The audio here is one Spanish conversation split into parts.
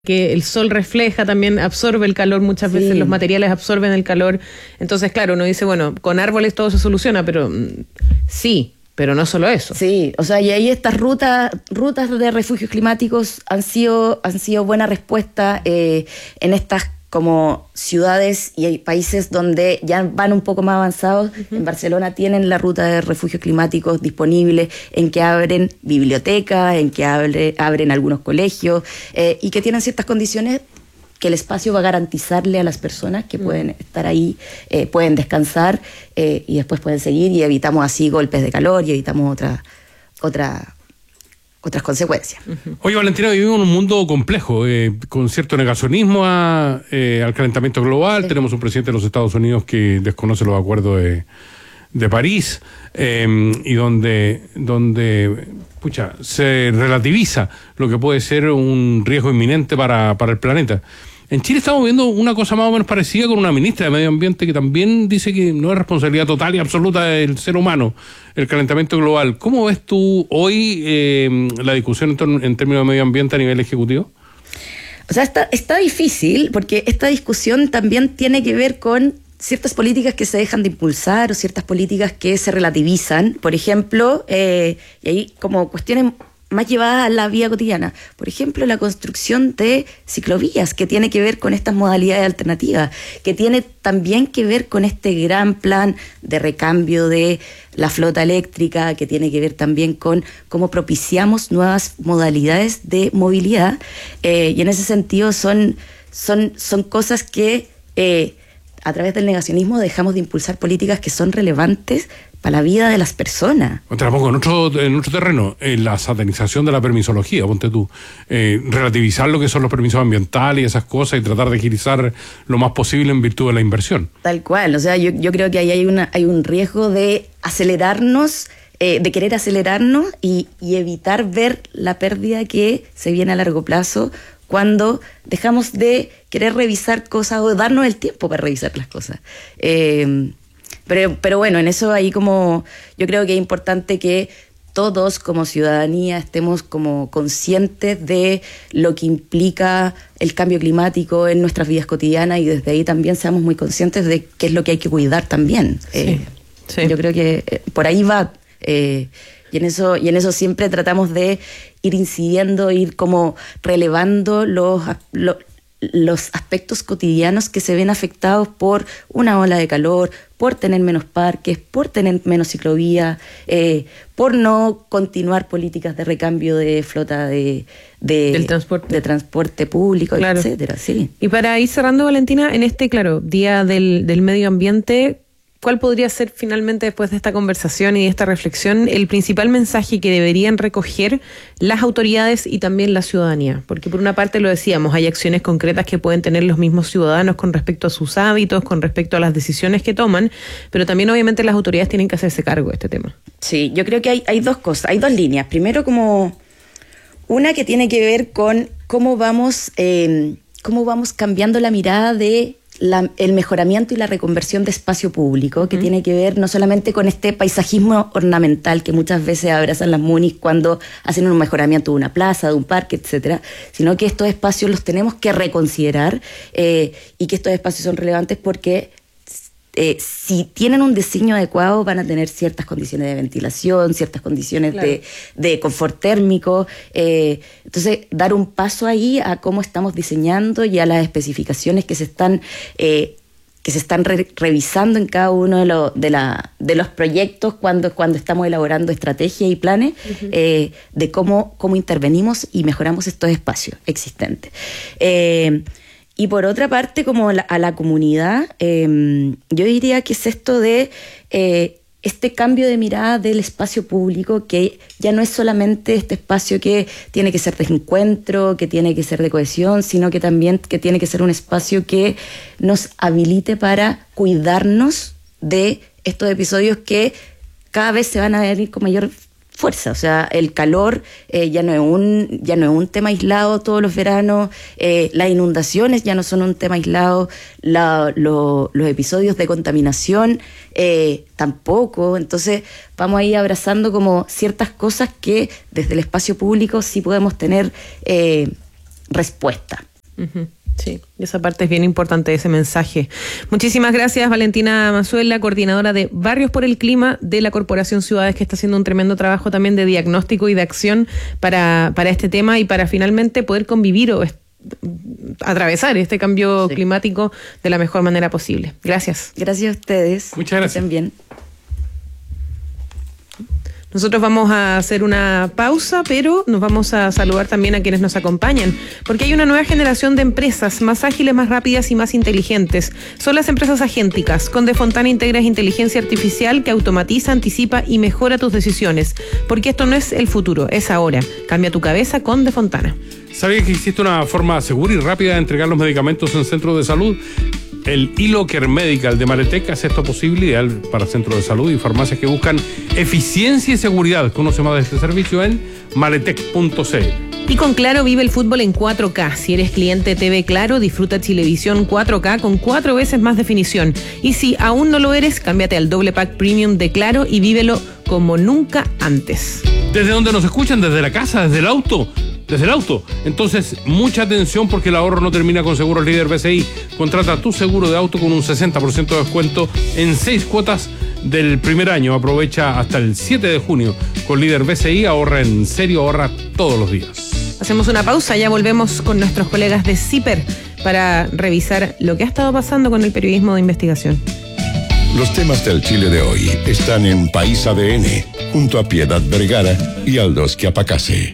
que el sol refleja, también absorbe el calor, muchas veces los materiales absorben el calor. Entonces, claro, uno dice, bueno, con árboles todo se soluciona, pero sí, pero no solo eso. Sí, o sea, y ahí estas rutas de refugios climáticos han sido buena respuesta en estas como ciudades y hay países donde ya van un poco más avanzados. En Barcelona tienen la ruta de refugios climáticos disponible, en que abren bibliotecas, en que abren algunos colegios y que tienen ciertas condiciones que el espacio va a garantizarle a las personas que pueden estar ahí, pueden descansar y después pueden seguir, y evitamos así golpes de calor y evitamos otras consecuencias. Oye, Valentina, vivimos en un mundo complejo, con cierto negacionismo al calentamiento global. Tenemos un presidente de los Estados Unidos que desconoce los acuerdos de París, y donde se relativiza lo que puede ser un riesgo inminente para el planeta. En Chile estamos viendo una cosa más o menos parecida con una ministra de Medio Ambiente que también dice que no es responsabilidad total y absoluta del ser humano el calentamiento global. ¿Cómo ves tú hoy la discusión en términos de medio ambiente a nivel ejecutivo? O sea, está difícil porque esta discusión también tiene que ver con ciertas políticas que se dejan de impulsar o ciertas políticas que se relativizan. Por ejemplo, y ahí como cuestiones más llevadas a la vida cotidiana. Por ejemplo, la construcción de ciclovías, que tiene que ver con estas modalidades alternativas, que tiene también que ver con este gran plan de recambio de la flota eléctrica, que tiene que ver también con cómo propiciamos nuevas modalidades de movilidad. Y en ese sentido son cosas que a través del negacionismo dejamos de impulsar políticas que son relevantes para la vida de las personas. Tampoco en otro terreno, la satanización de la permisología, ponte tú, relativizar lo que son los permisos ambientales y esas cosas y tratar de agilizar lo más posible en virtud de la inversión. Tal cual, o sea, yo creo que ahí hay un riesgo de acelerarnos, de querer acelerarnos y evitar ver la pérdida que se viene a largo plazo cuando dejamos de querer revisar cosas o darnos el tiempo para revisar las cosas. Pero bueno, en eso ahí como yo creo que es importante que todos como ciudadanía estemos como conscientes de lo que implica el cambio climático en nuestras vidas cotidianas y desde ahí también seamos muy conscientes de qué es lo que hay que cuidar también. Sí. Yo creo que por ahí va. Y en eso siempre tratamos de ir incidiendo, ir como relevando los aspectos cotidianos que se ven afectados por una ola de calor, por tener menos parques, por tener menos ciclovías, por no continuar políticas de recambio de flota del transporte público, claro, etcétera. Sí. Y para ir cerrando, Valentina, en este, Día del Medio Ambiente, ¿cuál podría ser finalmente, después de esta conversación y de esta reflexión, el principal mensaje que deberían recoger las autoridades y también la ciudadanía? Porque por una parte lo decíamos, hay acciones concretas que pueden tener los mismos ciudadanos con respecto a sus hábitos, con respecto a las decisiones que toman, pero también obviamente las autoridades tienen que hacerse cargo de este tema. Sí, yo creo que hay dos cosas, hay dos líneas. Primero, como una que tiene que ver con cómo vamos cambiando la mirada de el mejoramiento y la reconversión de espacio público, que tiene que ver no solamente con este paisajismo ornamental que muchas veces abrazan las munis cuando hacen un mejoramiento de una plaza, de un parque, etcétera, sino que estos espacios los tenemos que reconsiderar y que estos espacios son relevantes porque si tienen un diseño adecuado van a tener ciertas condiciones de ventilación, ciertas condiciones, claro, de confort térmico. Entonces, dar un paso ahí a cómo estamos diseñando y a las especificaciones que se están revisando en cada uno de los proyectos cuando estamos elaborando estrategias y planes, de cómo intervenimos y mejoramos estos espacios existentes. Y por otra parte, como a la comunidad, yo diría que es esto de este cambio de mirada del espacio público, que ya no es solamente este espacio que tiene que ser de encuentro, que tiene que ser de cohesión, sino que también que tiene que ser un espacio que nos habilite para cuidarnos de estos episodios que cada vez se van a venir con mayor fuerza. O sea, el calor ya no es un tema aislado todos los veranos, las inundaciones ya no son un tema aislado, los episodios de contaminación tampoco. Entonces vamos a ir abrazando como ciertas cosas que desde el espacio público sí podemos tener respuesta. Sí, esa parte es bien importante, ese mensaje. Muchísimas gracias, Valentina Mazuela, coordinadora de Barrios por el Clima de la Corporación Ciudades, que está haciendo un tremendo trabajo también de diagnóstico y de acción para este tema y para finalmente poder convivir o atravesar este cambio climático de la mejor manera posible. Gracias. Gracias a ustedes. Muchas gracias. Que estén bien. Nosotros vamos a hacer una pausa, pero nos vamos a saludar también a quienes nos acompañan, porque hay una nueva generación de empresas más ágiles, más rápidas y más inteligentes. Son las empresas agénticas. Con Defontana integras inteligencia artificial que automatiza, anticipa y mejora tus decisiones, porque esto no es el futuro, es ahora. Cambia tu cabeza con Defontana. ¿Sabías que existe una forma segura y rápida de entregar los medicamentos en centros de salud? El eLocker Medical de Maletec hace esto posible, ideal para centros de salud y farmacias que buscan eficiencia y seguridad. Conoce más de este servicio en maletec.cl. Y con Claro vive el fútbol en 4K. Si eres cliente TV Claro, disfruta Chilevisión 4K con 4 veces más definición. Y si aún no lo eres, cámbiate al doble pack premium de Claro y vívelo como nunca antes. ¿Desde dónde nos escuchan? ¿Desde la casa? ¿Desde el auto? Desde el auto. Entonces, mucha atención porque el ahorro no termina con Seguros Líder BCI. Contrata tu seguro de auto con un 60% de descuento en 6 cuotas del primer año. Aprovecha hasta el 7 de junio. Con Líder BCI ahorra en serio, ahorra todos los días. Hacemos una pausa, ya volvemos con nuestros colegas de CIPER para revisar lo que ha estado pasando con el periodismo de investigación. Los temas del Chile de hoy están en País ADN, junto a Piedad Vergara y Aldous Quiapacase.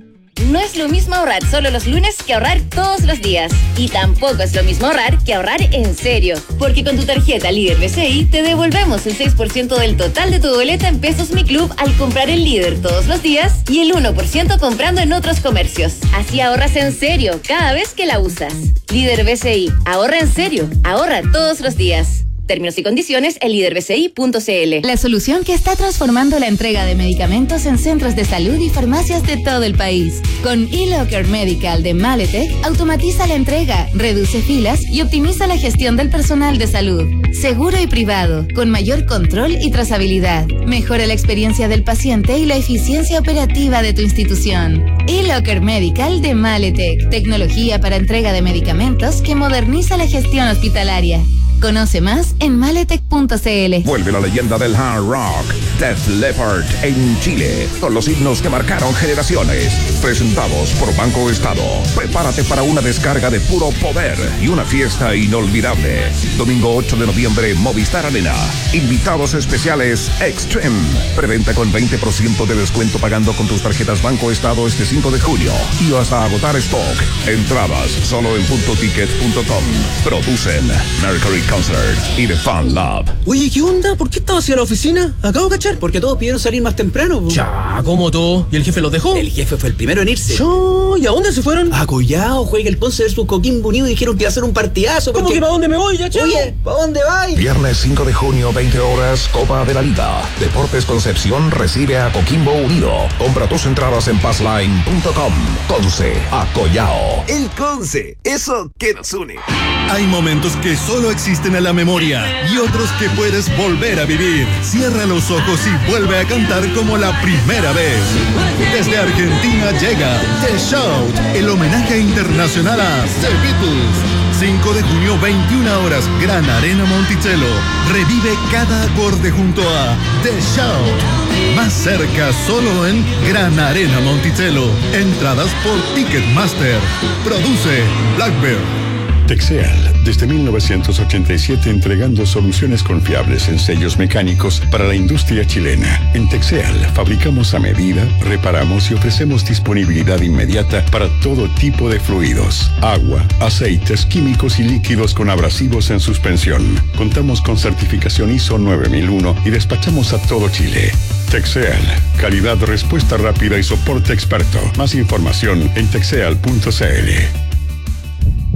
No es lo mismo ahorrar solo los lunes que ahorrar todos los días. Y tampoco es lo mismo ahorrar que ahorrar en serio. Porque con tu tarjeta Líder BCI te devolvemos el 6% del total de tu boleta en Pesos Mi Club al comprar en Líder todos los días y el 1% comprando en otros comercios. Así ahorras en serio cada vez que la usas. Líder BCI, ahorra en serio, ahorra todos los días. Términos y condiciones en liderbci.cl. La solución que está transformando la entrega de medicamentos en centros de salud y farmacias de todo el país. Con eLocker Medical de Maletec, automatiza la entrega, reduce filas y optimiza la gestión del personal de salud. Seguro y privado, con mayor control y trazabilidad. Mejora la experiencia del paciente y la eficiencia operativa de tu institución. eLocker Medical de Maletec, tecnología para entrega de medicamentos que moderniza la gestión hospitalaria. Conoce más en maletec.cl. Vuelve la leyenda del hard rock, Def Leppard, en Chile, con los himnos que marcaron generaciones. Presentados por Banco Estado. Prepárate para una descarga de puro poder y una fiesta inolvidable. Domingo 8 de noviembre, Movistar Arena. Invitados especiales Extreme. Preventa con 20% de descuento pagando con tus tarjetas Banco Estado este 5 de junio. Y hasta agotar stock. Entradas solo en puntoticket.com. Producen Mercury Concert y The Fan Lab. Oye, ¿qué onda? ¿Por qué estaba hacia la oficina? Acabo de cachar. Porque todos pidieron salir más temprano. Ya, ¿cómo todo? ¿Y el jefe los dejó? El jefe fue el primero en irse. ¿Y a dónde se fueron? A Collao, juega el Conce versus Coquimbo Unido y dijeron que iba a hacer un partidazo. ¿Cómo que para dónde me voy, ya, chavo? Oye, ¿para dónde vais? Viernes 5 de junio, 20 horas, Copa de la Liga. Deportes Concepción recibe a Coquimbo Unido. Compra tus entradas en passline.com. Conce, a Collao. El Conce, eso que nos une. Hay momentos que solo existen en la memoria y otros que puedes volver a vivir. Cierra los ojos y vuelve a cantar como la primera vez. Desde Argentina llega The Shout, el homenaje internacional a The Beatles. 5 de junio, 21 horas, Gran Arena Monticello. Revive cada acorde junto a The Shout. Más cerca, solo en Gran Arena Monticello. Entradas por Ticketmaster. Produce Blackbird. Texeal, desde 1987 entregando soluciones confiables en sellos mecánicos para la industria chilena. En Texeal fabricamos a medida, reparamos y ofrecemos disponibilidad inmediata para todo tipo de fluidos, agua, aceites, químicos y líquidos con abrasivos en suspensión. Contamos con certificación ISO 9001 y despachamos a todo Chile. Texeal, calidad, respuesta rápida y soporte experto. Más información en texeal.cl.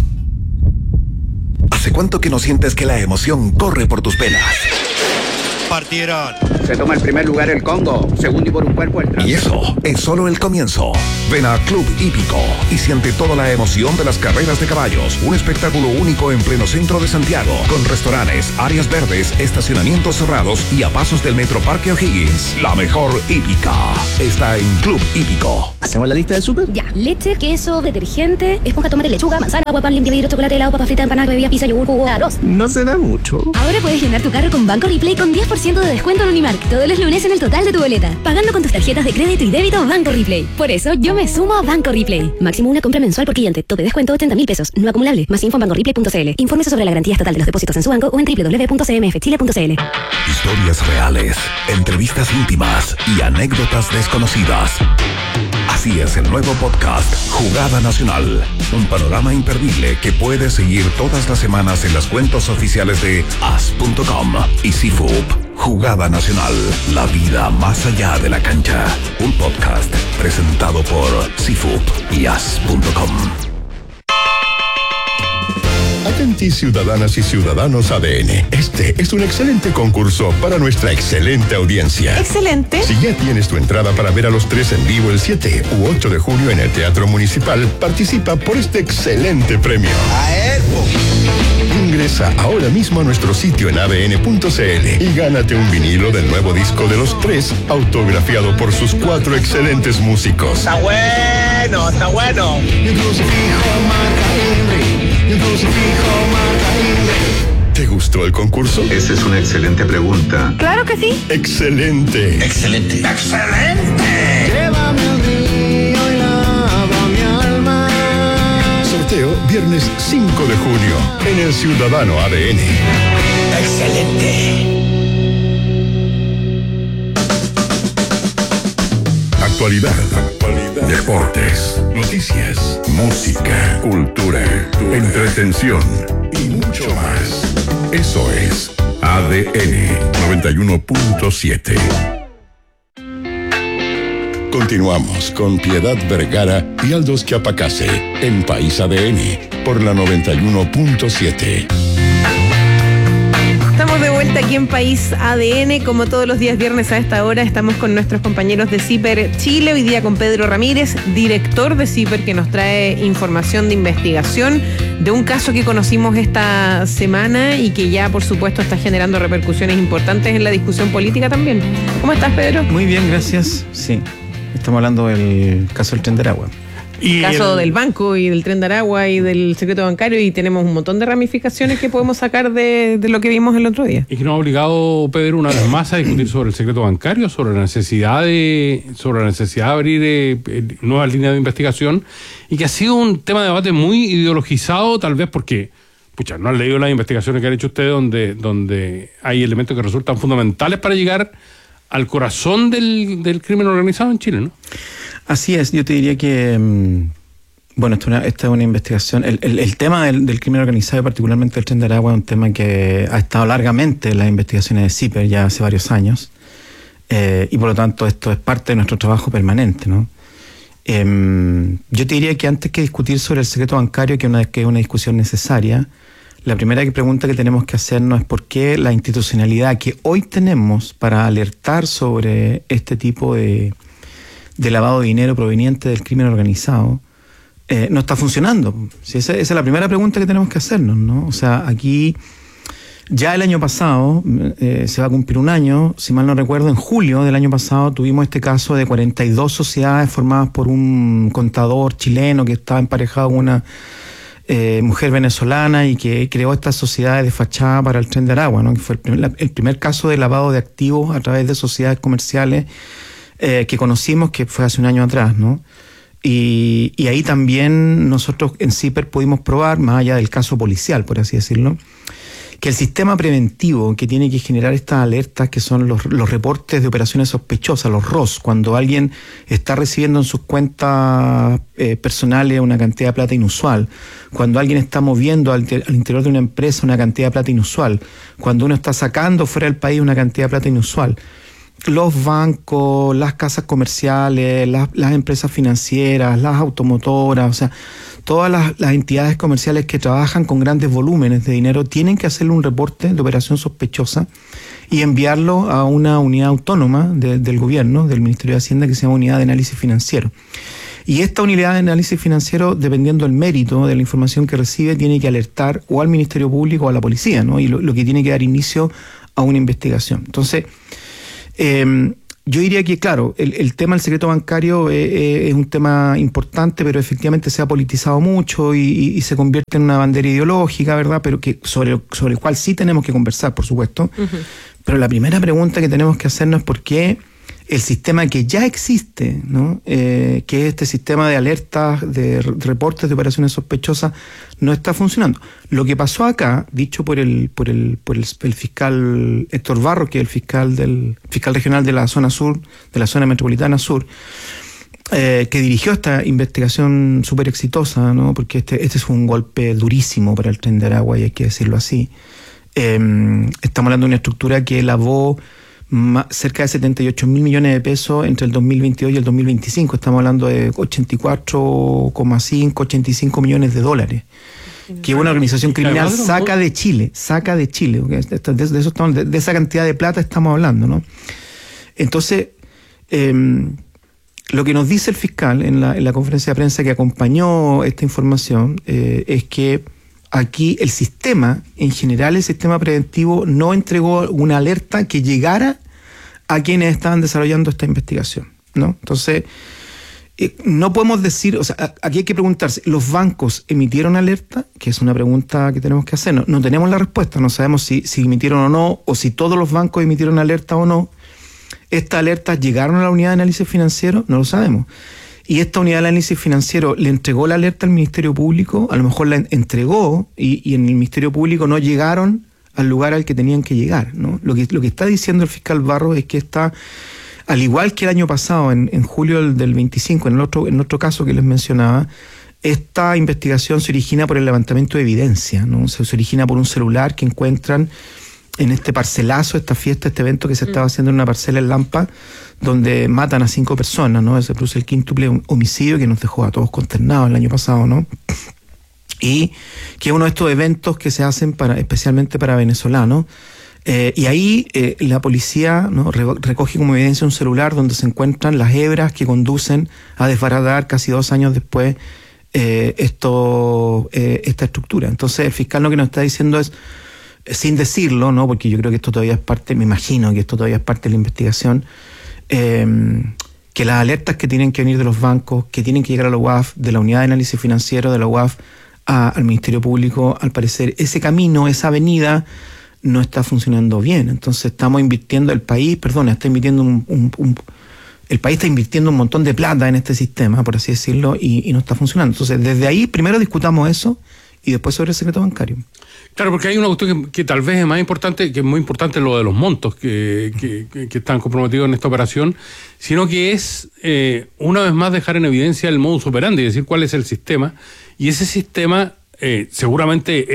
¿Hace cuánto que no sientes que la emoción corre por tus venas? partieron. Se toma el primer lugar el Congo, segundo y por un cuerpo el Y eso es solo el comienzo. Ven a Club Hípico y siente toda la emoción de las carreras de caballos. Un espectáculo único en pleno centro de Santiago, con restaurantes, áreas verdes, estacionamientos cerrados y a pasos del Metro Parque O'Higgins. La mejor hípica está en Club Hípico. ¿Hacemos la lista del súper? Ya, leche, queso, detergente, esponja, tomate, lechuga, manzana, agua, pan, limpia, chocolate, helado, papa frita, empanada, bebida, pizza, yogur, jugo, arroz. No se da mucho. Ahora puedes llenar tu carro con Banco Replay con 10% de descuento en Unimark todos los lunes en el total de tu boleta, pagando con tus tarjetas de crédito y débito Banco Replay. Por eso yo me sumo a Banco Replay. Máximo una compra mensual por cliente. Tope descuento 80.000 pesos. No acumulable. Más info en bancoreplay.cl. Infórmese sobre la garantía estatal de los depósitos en su banco o en www.cmfchile.cl. Historias reales, entrevistas íntimas y anécdotas desconocidas. Así es el nuevo podcast Jugada Nacional. Un panorama imperdible que puedes seguir todas las semanas en las cuentas oficiales de as.com y CIFUP. Jugada Nacional. La vida más allá de la cancha. Un podcast presentado por CIFUP y as.com. Atenti, ciudadanas y ciudadanos ADN. Este es un excelente concurso para nuestra excelente audiencia. Excelente. Si ya tienes tu entrada para ver a los tres en vivo el 7 u 8 de junio en el Teatro Municipal, participa por este excelente premio. Ingresa ahora mismo a nuestro sitio en adn.cl y gánate un vinilo del nuevo disco de los tres, autografiado por sus 4 excelentes músicos. Está bueno, está bueno. ¿Te gustó el concurso? Esa es una excelente pregunta. Claro que sí. Excelente. Excelente. ¡Excelente! Llévame al río y lava mi alma. Sorteo viernes 5 de junio en el Ciudadano ADN. ¡Excelente! Actualidad, deportes, noticias, música, cultura, entretención y mucho más. Eso es ADN 91.7. Continuamos con Piedad Vergara y Aldos Chiapacase en País ADN por la 91.7. Estamos de vuelta aquí en País ADN, como todos los días viernes a esta hora. Estamos con nuestros compañeros de CIPER Chile, hoy día con Pedro Ramírez, director de CIPER, que nos trae información de investigación de un caso que conocimos esta semana y que ya, por supuesto, está generando repercusiones importantes en la discusión política también. ¿Cómo estás, Pedro? Muy bien, gracias. Sí, estamos hablando del caso del Tren de Aragua. El caso del banco y del Tren de Aragua y del secreto bancario, y tenemos un montón de ramificaciones que podemos sacar de lo que vimos el otro día. Y que nos ha obligado, Pedro, una vez más a discutir sobre el secreto bancario, sobre la necesidad de abrir nuevas líneas de investigación, y que ha sido un tema de debate muy ideologizado, tal vez porque no han leído las investigaciones que han hecho ustedes, donde hay elementos que resultan fundamentales para llegar al corazón del crimen organizado en Chile, ¿no? Así es, yo te diría que, esta es una investigación. El tema del crimen organizado, particularmente el Tren de Aragua, es un tema que ha estado largamente en las investigaciones de CIPER ya hace varios años, y por lo tanto esto es parte de nuestro trabajo permanente, ¿no? Yo te diría que antes que discutir sobre el secreto bancario, que es una discusión necesaria, la primera pregunta que tenemos que hacernos es por qué la institucionalidad que hoy tenemos para alertar sobre este tipo de lavado de dinero proveniente del crimen organizado no está funcionando. Sí, esa es la primera pregunta que tenemos que hacernos, ¿no? O sea, aquí ya el año pasado, se va a cumplir un año, si mal no recuerdo, en julio del año pasado tuvimos este caso de 42 sociedades formadas por un contador chileno que estaba emparejado con una mujer venezolana y que creó estas sociedades de fachada para el Tren de Aragua, ¿no? Que fue el primer caso de lavado de activos a través de sociedades comerciales que conocimos, que fue hace un año atrás, ¿no? Y ahí también nosotros en CIPER pudimos probar, más allá del caso policial, por así decirlo, que el sistema preventivo que tiene que generar estas alertas, que son los reportes de operaciones sospechosas, los ROS, cuando alguien está recibiendo en sus cuentas personales una cantidad de plata inusual, cuando alguien está moviendo al interior de una empresa una cantidad de plata inusual, cuando uno está sacando fuera del país una cantidad de plata inusual, los bancos, las casas comerciales, las empresas financieras, las automotoras, o sea, todas las entidades comerciales que trabajan con grandes volúmenes de dinero tienen que hacerle un reporte de operación sospechosa y enviarlo a una unidad autónoma del gobierno, del Ministerio de Hacienda, que se llama Unidad de Análisis Financiero. Y esta unidad de análisis financiero, dependiendo del mérito de la información que recibe, tiene que alertar o al Ministerio Público o a la policía, ¿no? Y lo que tiene que dar inicio a una investigación. Entonces, yo diría que, claro, el tema del secreto bancario es un tema importante, pero efectivamente se ha politizado mucho y se convierte en una bandera ideológica, ¿verdad? Pero que sobre el cual sí tenemos que conversar, por supuesto. Uh-huh. Pero la primera pregunta que tenemos que hacernos es por qué el sistema que ya existe, ¿no? Que es este sistema de alertas, de reportes de operaciones sospechosas, no está funcionando. Lo que pasó acá, dicho por el fiscal Héctor Barros, que es el fiscal regional de la zona sur, de la zona metropolitana sur, que dirigió esta investigación súper exitosa, ¿no? Porque este fue un golpe durísimo para el Tren de Aragua, y hay que decirlo así. Estamos hablando de una estructura que lavó cerca de 78.000 millones de pesos entre el 2022 y el 2025. Estamos hablando de 84,5, 85 millones de dólares. Que una organización criminal saca de Chile. ¿Okay? De esa cantidad de plata estamos hablando, ¿no? Entonces, lo que nos dice el fiscal en la conferencia de prensa que acompañó esta información es que aquí el sistema, en general el sistema preventivo, no entregó una alerta que llegara a quienes estaban desarrollando esta investigación, ¿no? Entonces, no podemos decir, o sea, aquí hay que preguntarse, ¿los bancos emitieron alerta? Que es una pregunta que tenemos que hacer. No tenemos la respuesta, no sabemos si emitieron o no, o si todos los bancos emitieron alerta o no. ¿Estas alertas llegaron a la unidad de análisis financiero? No lo sabemos. Y esta unidad de análisis financiero le entregó la alerta al Ministerio Público, a lo mejor la entregó y en el Ministerio Público no llegaron al lugar al que tenían que llegar, ¿no? Lo que está diciendo el fiscal Barros es que está, al igual que el año pasado, en julio del 25, en otro caso que les mencionaba, esta investigación se origina por el levantamiento de evidencia, ¿no? Se origina por un celular que encuentran en este parcelazo, esta fiesta, este evento que se estaba haciendo en una parcela en Lampa, donde matan a 5 personas, ¿no? Se produce el quíntuple homicidio que nos dejó a todos consternados el año pasado, ¿no? Y que es uno de estos eventos que se hacen especialmente para venezolanos. Y ahí la policía, ¿no? recoge como evidencia un celular donde se encuentran las hebras que conducen a desbaratar casi 2 años después esta estructura. Entonces el fiscal lo que nos está diciendo es, sin decirlo, ¿no? Porque yo creo que esto todavía es parte, me imagino que esto todavía es parte de la investigación, que las alertas que tienen que venir de los bancos, que tienen que llegar a la UAF, de la unidad de análisis financiero de la UAF al Ministerio Público, al parecer ese camino, esa avenida no está funcionando bien. Entonces estamos invirtiendo, el país está invirtiendo el país está invirtiendo un montón de plata en este sistema, por así decirlo, y no está funcionando. Entonces desde ahí primero discutamos eso y después sobre el secreto bancario. Claro, porque hay una cuestión que tal vez es más importante, que es muy importante lo de los montos que están comprometidos en esta operación, sino que es, una vez más, dejar en evidencia el modus operandi, es decir, cuál es el sistema, y ese sistema seguramente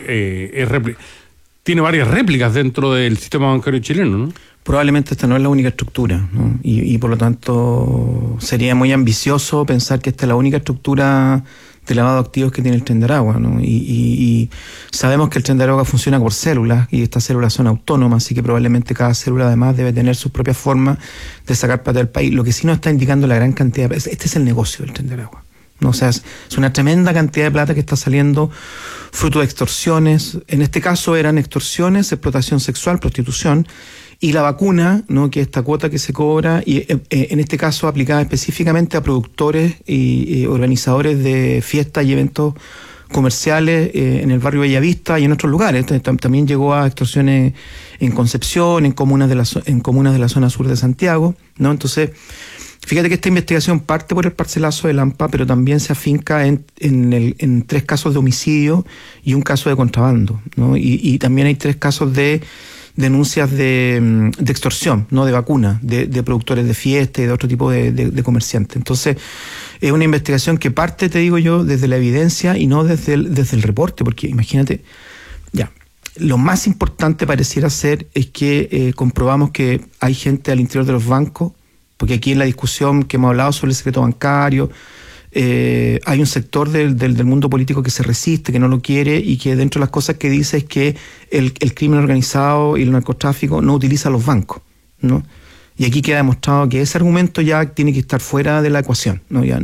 tiene varias réplicas dentro del sistema bancario chileno, ¿no? Probablemente esta no es la única estructura, ¿no? Y por lo tanto sería muy ambicioso pensar que esta es la única estructura de lavado de activos que tiene el Tren de Aragua, ¿no? Y sabemos que el Tren de Aragua funciona por células y estas células son autónomas, así que probablemente cada célula además debe tener sus propias formas de sacar plata del país. Lo que sí nos está indicando la gran cantidad este es el negocio del Tren de Aragua, ¿no? O sea, es una tremenda cantidad de plata que está saliendo fruto de extorsiones. En este caso eran extorsiones, explotación sexual, prostitución, y la vacuna, ¿no? Que es esta cuota que se cobra, y en este caso aplicada específicamente a productores y organizadores de fiestas y eventos comerciales en el barrio Bellavista y en otros lugares. También llegó a extorsiones en Concepción, en comunas de la zona sur de Santiago, ¿no? Entonces, fíjate que esta investigación parte por el parcelazo de Lampa, pero también se afinca en 3 casos de homicidio y un caso de contrabando, ¿no? Y también hay 3 casos de denuncias de extorsión, no de vacuna, de productores de fiesta y de otro tipo de comerciantes. Entonces, es una investigación que parte, te digo yo, desde la evidencia y no desde el reporte, porque imagínate, lo más importante pareciera ser es que comprobamos que hay gente al interior de los bancos, porque aquí en la discusión que hemos hablado sobre el secreto bancario, hay un sector del mundo político que se resiste, que no lo quiere, y que dentro de las cosas que dice es que el crimen organizado y el narcotráfico no utiliza los bancos, ¿no? Y aquí queda demostrado que ese argumento ya tiene que estar fuera de la ecuación, ¿no? Ya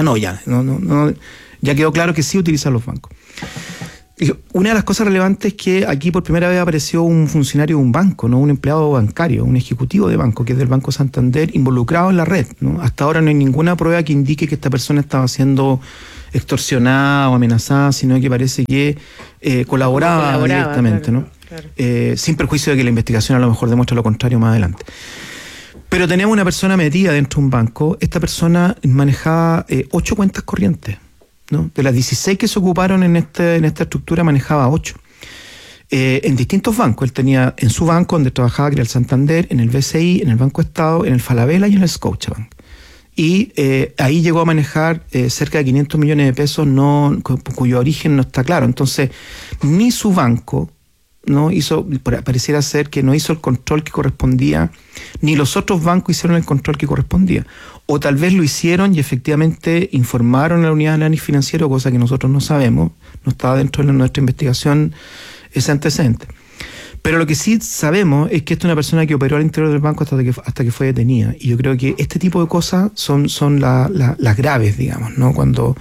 quedó claro que sí utilizan los bancos. Una de las cosas relevantes es que aquí por primera vez apareció un funcionario de un banco, ¿no? Un empleado bancario, un ejecutivo de banco, que es del Banco Santander, involucrado en la red, ¿no? Hasta ahora no hay ninguna prueba que indique que esta persona estaba siendo extorsionada o amenazada, sino que parece que colaboraba directamente, claro, ¿no? Claro. Sin perjuicio de que la investigación a lo mejor demuestra lo contrario más adelante. Pero tenemos una persona metida dentro de un banco. Esta persona manejaba 8 cuentas corrientes, ¿no? De las 16 que se ocuparon en esta estructura, manejaba 8. En distintos bancos. Él tenía en su banco donde trabajaba, que era el Santander, en el BCI, en el Banco Estado, en el Falabella y en el Scotiabank. Y ahí llegó a manejar cerca de 500 millones de pesos, cuyo origen no está claro. Entonces, ni su banco no hizo, pareciera ser que no hizo el control que correspondía, ni los otros bancos hicieron el control que correspondía. O tal vez lo hicieron y efectivamente informaron a la unidad de análisis financiero, cosa que nosotros no sabemos, no estaba dentro de nuestra investigación ese antecedente. Pero lo que sí sabemos es que esta es una persona que operó al interior del banco hasta que fue detenida. Y yo creo que este tipo de cosas son las graves, digamos, ¿no? Cuando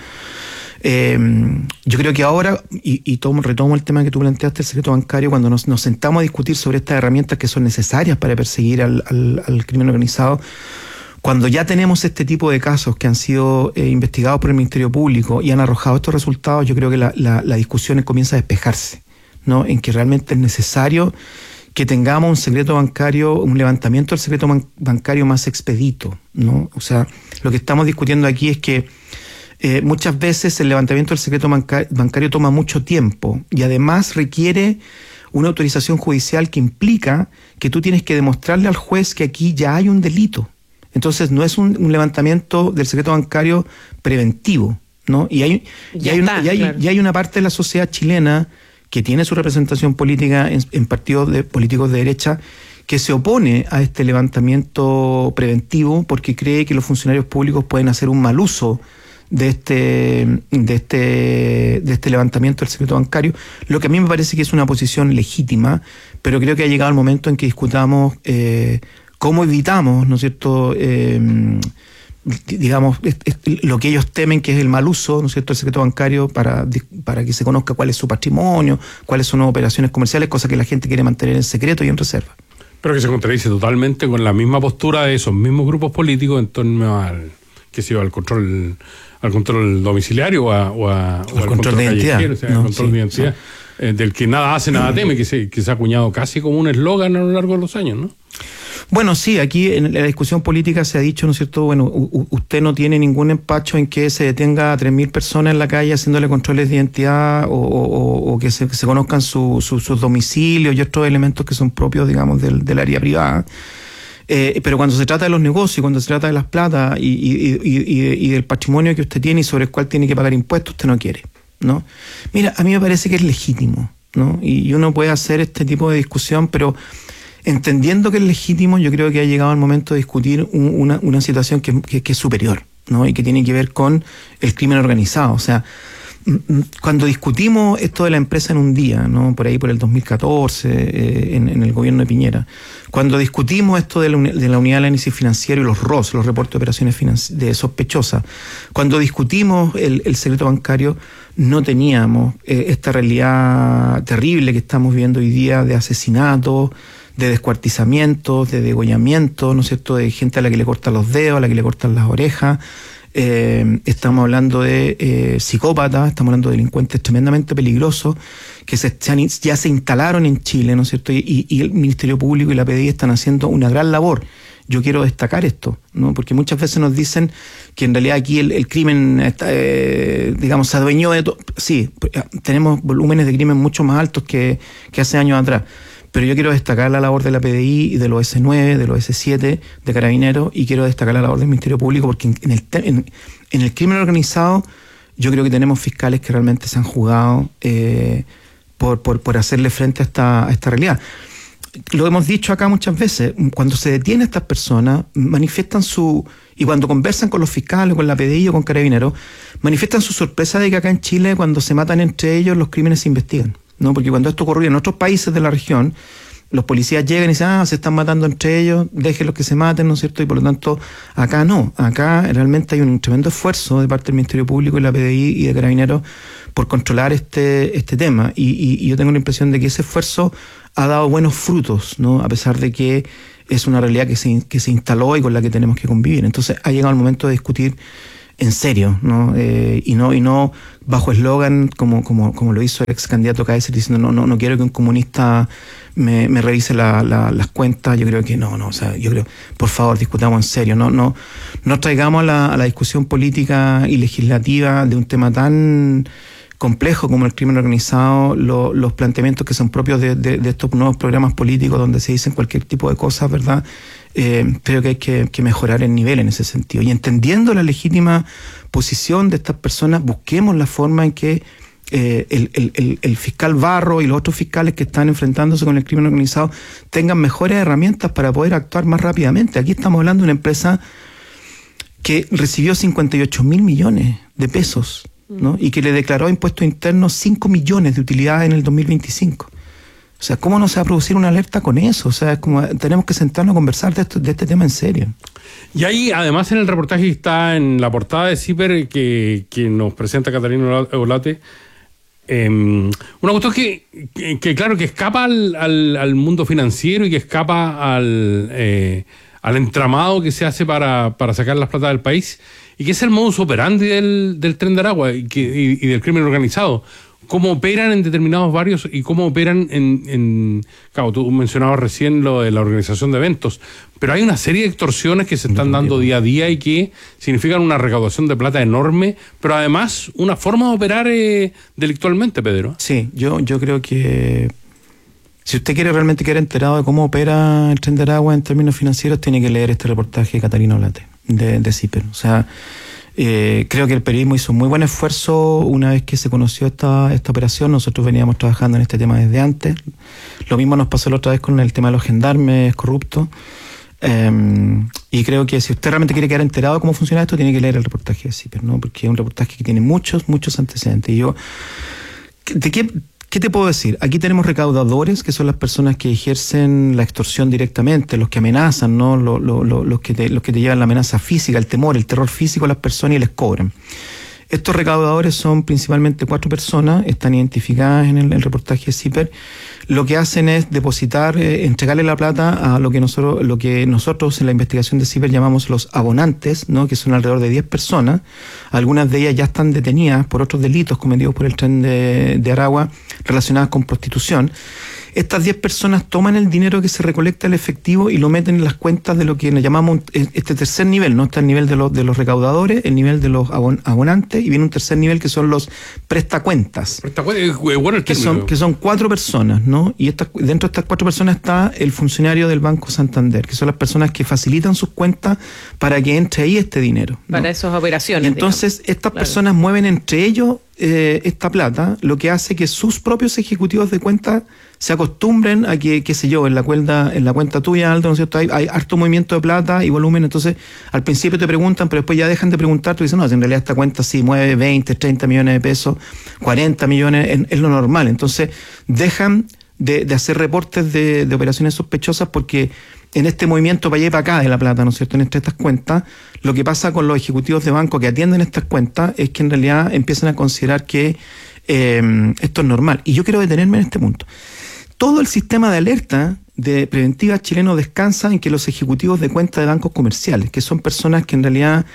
yo creo que ahora, y retomo el tema que tú planteaste, el secreto bancario, cuando nos sentamos a discutir sobre estas herramientas que son necesarias para perseguir al crimen organizado, cuando ya tenemos este tipo de casos que han sido investigados por el Ministerio Público y han arrojado estos resultados, yo creo que la discusión comienza a despejarse, ¿no? En que realmente es necesario que tengamos un secreto bancario, un levantamiento del secreto bancario más expedito, ¿no? O sea, lo que estamos discutiendo aquí es que muchas veces el levantamiento del secreto bancario toma mucho tiempo y además requiere una autorización judicial que implica que tú tienes que demostrarle al juez que aquí ya hay un delito. Entonces no es un levantamiento del secreto bancario preventivo, ¿no? Y hay una parte de la sociedad chilena que tiene su representación política en partidos políticos de derecha que se opone a este levantamiento preventivo porque cree que los funcionarios públicos pueden hacer un mal uso de este levantamiento del secreto bancario, lo que a mí me parece que es una posición legítima, pero creo que ha llegado el momento en que discutamos cómo evitamos, ¿no es cierto?, digamos, lo que ellos temen, que es el mal uso, ¿no es cierto?, del secreto bancario para que se conozca cuál es su patrimonio, cuáles son las operaciones comerciales, cosas que la gente quiere mantener en secreto y en reserva. Pero que se contradice totalmente con la misma postura de esos mismos grupos políticos en torno al control domiciliario o al control de identidad, control de identidad, del que nada hace, nada teme, que se ha acuñado casi como un eslogan a lo largo de los años, ¿no? Bueno, sí, aquí en la discusión política se ha dicho, ¿no es cierto?, bueno, usted no tiene ningún empacho en que se detenga a 3.000 personas en la calle haciéndole controles de identidad o que se conozcan sus domicilios y otros elementos que son propios, digamos, del área privada. Pero cuando se trata de los negocios, cuando se trata de las plata y del patrimonio que usted tiene y sobre el cual tiene que pagar impuestos, usted no quiere, ¿no? Mira, a mí me parece que es legítimo, ¿no? Y uno puede hacer este tipo de discusión, pero entendiendo que es legítimo, yo creo que ha llegado el momento de discutir una situación que es superior, ¿no? Y que tiene que ver con el crimen organizado. O sea, cuando discutimos esto de la empresa en un día, ¿no?, por ahí por el 2014, en el gobierno de Piñera, cuando discutimos esto de la unidad de análisis financiero y los ROS, los reportes de operaciones sospechosas, cuando discutimos el secreto bancario, no teníamos esta realidad terrible que estamos viendo hoy día de asesinatos, de descuartizamientos, de degollamientos, ¿no es cierto?, de gente a la que le cortan los dedos, a la que le cortan las orejas. Estamos hablando de psicópatas, estamos hablando de delincuentes tremendamente peligrosos que ya se instalaron en Chile, ¿no es cierto? Y el Ministerio Público y la PDI están haciendo una gran labor. Yo quiero destacar esto, ¿no? Porque muchas veces nos dicen que en realidad aquí el crimen está, digamos, se adueñó de todo. Sí, tenemos volúmenes de crimen mucho más altos que hace años atrás. Pero yo quiero destacar la labor de la PDI y de los S9, de los S7, de Carabineros, y quiero destacar la labor del Ministerio Público, porque en el crimen organizado yo creo que tenemos fiscales que realmente se han jugado por hacerle frente a esta realidad. Lo hemos dicho acá muchas veces, cuando se detienen estas personas, manifiestan y cuando conversan con los fiscales, con la PDI o con Carabineros, manifiestan su sorpresa de que acá en Chile, cuando se matan entre ellos, los crímenes se investigan, ¿no? Porque cuando esto ocurría en otros países de la región, los policías llegan y dicen, se están matando entre ellos, déjenlos que se maten, ¿no es cierto? Y por lo tanto, acá no. Acá realmente hay un tremendo esfuerzo de parte del Ministerio Público y la PDI y de Carabineros por controlar este tema. Y yo tengo la impresión de que ese esfuerzo ha dado buenos frutos, ¿no? A pesar de que es una realidad que se instaló y con la que tenemos que convivir. Entonces ha llegado el momento de discutir en serio, ¿no? Y no bajo eslogan como lo hizo el ex candidato Kaiser diciendo no quiero que un comunista me revise las cuentas. Yo creo que no, o sea, yo creo, por favor, discutamos en serio, no traigamos a la discusión política y legislativa de un tema tan complejo como el crimen organizado los planteamientos que son propios de estos nuevos programas políticos donde se dicen cualquier tipo de cosas, ¿verdad? Creo que hay que mejorar el nivel en ese sentido. Y entendiendo la legítima posición de estas personas, busquemos la forma en que el fiscal Barro y los otros fiscales que están enfrentándose con el crimen organizado tengan mejores herramientas para poder actuar más rápidamente. Aquí estamos hablando de una empresa que recibió 58.000 millones de pesos, ¿no? Y que le declaró a impuestos internos 5 millones de utilidades en el 2025. O sea, ¿cómo no se va a producir una alerta con eso? O sea, es como tenemos que sentarnos a conversar de este tema en serio. Y ahí, además, en el reportaje que está en la portada de CIPER que nos presenta Catalina Olate, una cuestión que claro, que escapa al mundo financiero y que escapa al entramado que se hace para sacar las plata del país, y que es el modus operandi del Tren de Aragua y del crimen organizado. Cómo operan en determinados barrios y cómo operan claro, tú mencionabas recién lo de la organización de eventos, pero hay una serie de extorsiones que se están dando día a día y que significan una recaudación de plata enorme, pero además una forma de operar delictualmente, Pedro. Sí, yo creo que si usted quiere realmente quedar enterado de cómo opera el Tren de Aragua en términos financieros, tiene que leer este reportaje de Catalina Olate, de CIPER. O sea, creo que el periodismo hizo un muy buen esfuerzo una vez que se conoció esta operación. Nosotros veníamos trabajando en este tema desde antes. Lo mismo nos pasó la otra vez con el tema de los gendarmes corruptos. Y creo que si usted realmente quiere quedar enterado de cómo funciona esto, tiene que leer el reportaje de CIPER, ¿no? Porque es un reportaje que tiene muchos antecedentes. Y yo, ¿qué te puedo decir? Aquí tenemos recaudadores, que son las personas que ejercen la extorsión directamente, los que amenazan, ¿no? Los que te llevan la amenaza física, el temor, el terror físico a las personas y les cobran. Estos recaudadores son principalmente 4 personas, están identificadas en el reportaje de CIPER. Lo que hacen es depositar, entregarle la plata a lo que nosotros en la investigación de CIPER llamamos los abonantes, ¿no? Que son alrededor de 10 personas. Algunas de ellas ya están detenidas por otros delitos cometidos por el Tren de Aragua relacionados con prostitución. Estas 10 personas toman el dinero que se recolecta el efectivo y lo meten en las cuentas de lo que le llamamos este tercer nivel, ¿no? Está el nivel de los recaudadores, el nivel de los abonantes, y viene un tercer nivel que son los prestacuentas. Que son 4 personas, ¿no? Y dentro de estas 4 personas está el funcionario del Banco Santander, que son las personas que facilitan sus cuentas para que entre ahí este dinero, ¿no? Para esas operaciones. Y entonces estas personas mueven entre ellos esta plata, lo que hace que sus propios ejecutivos de cuenta se acostumbren a que, qué sé yo, en la cuenta tuya, Aldo, ¿no es cierto? Hay harto movimiento de plata y volumen. Entonces al principio te preguntan, pero después ya dejan de preguntar. Tú dices, no, en realidad esta cuenta sí mueve 20, 30 millones de pesos, 40 millones, es lo normal. Entonces dejan de hacer reportes de operaciones sospechosas, porque en este movimiento para allá y para acá de la plata, ¿no es cierto?, entre estas cuentas, lo que pasa con los ejecutivos de banco que atienden estas cuentas es que en realidad empiezan a considerar que esto es normal. Y yo quiero detenerme en este punto. Todo el sistema de alerta de preventiva chileno descansa en que los ejecutivos de cuenta de bancos comerciales, que son personas que en realidad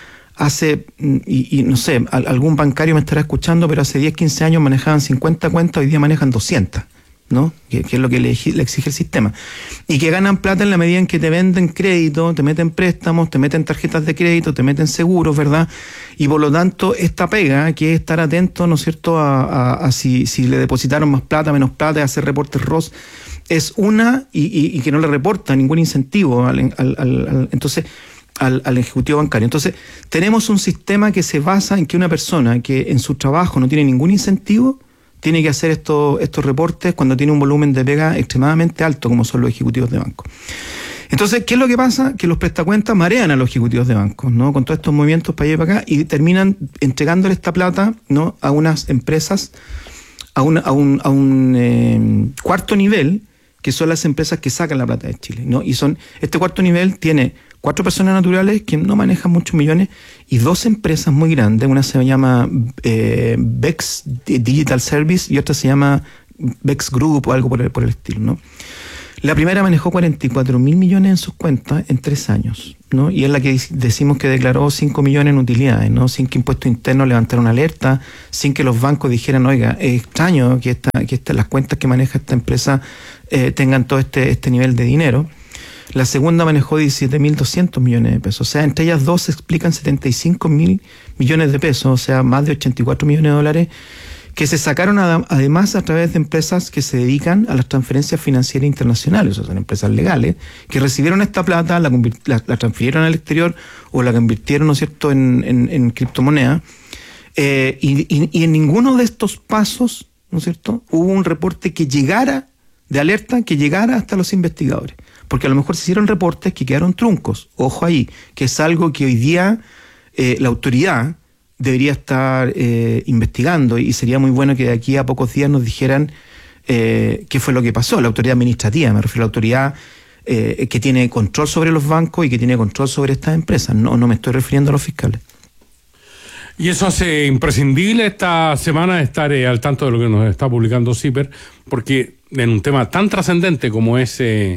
y no sé, algún bancario me estará escuchando, pero hace 10, 15 años manejaban 50 cuentas, hoy día manejan 200. ¿No? Que es lo que le exige el sistema, y que ganan plata en la medida en que te venden crédito, te meten préstamos, te meten tarjetas de crédito, te meten seguros, ¿verdad? Y por lo tanto esta pega, que es estar atento, ¿no es cierto?, a si le depositaron más plata, menos plata, y hacer reportes ROS, es y que no le reporta ningún incentivo al ejecutivo bancario. Entonces tenemos un sistema que se basa en que una persona que en su trabajo no tiene ningún incentivo tiene que hacer estos reportes cuando tiene un volumen de pega extremadamente alto, como son los ejecutivos de banco. Entonces, ¿qué es lo que pasa? Que los prestacuentas marean a los ejecutivos de bancos, ¿no? Con todos estos movimientos para allá y para acá, y terminan entregándole esta plata, ¿no? A unas empresas, a un cuarto nivel, que son las empresas que sacan la plata de Chile, ¿no? Y este cuarto nivel tiene 4 personas naturales que no manejan muchos millones y 2 empresas muy grandes. Una se llama Bex Digital Service y otra se llama Bex Group o algo por el estilo, ¿no? La primera manejó 44.000 millones en sus cuentas en 3 años, ¿no? Y es la que decimos que declaró 5 millones en utilidades, ¿no? Sin que Impuesto Interno levantara una alerta, sin que los bancos dijeran, oiga, es extraño que las cuentas que maneja esta empresa tengan todo este nivel de dinero. La segunda manejó 17.200 millones de pesos. O sea, entre ellas dos se explican 75.000 millones de pesos, o sea, más de 84 millones de dólares, que se sacaron además a través de empresas que se dedican a las transferencias financieras internacionales, o sea, son empresas legales, que recibieron esta plata, la transfirieron al exterior o la convirtieron, ¿no es cierto?, en criptomoneda. Y en ninguno de estos pasos, ¿no es cierto?, hubo un reporte de alerta que llegara hasta los investigadores. Porque a lo mejor se hicieron reportes que quedaron truncos. Ojo ahí, que es algo que hoy día la autoridad debería estar investigando, y sería muy bueno que de aquí a pocos días nos dijeran qué fue lo que pasó. La autoridad administrativa, me refiero a la autoridad que tiene control sobre los bancos y que tiene control sobre estas empresas. No me estoy refiriendo a los fiscales. Y eso hace imprescindible esta semana estar al tanto de lo que nos está publicando CIPER, porque en un tema tan trascendente como es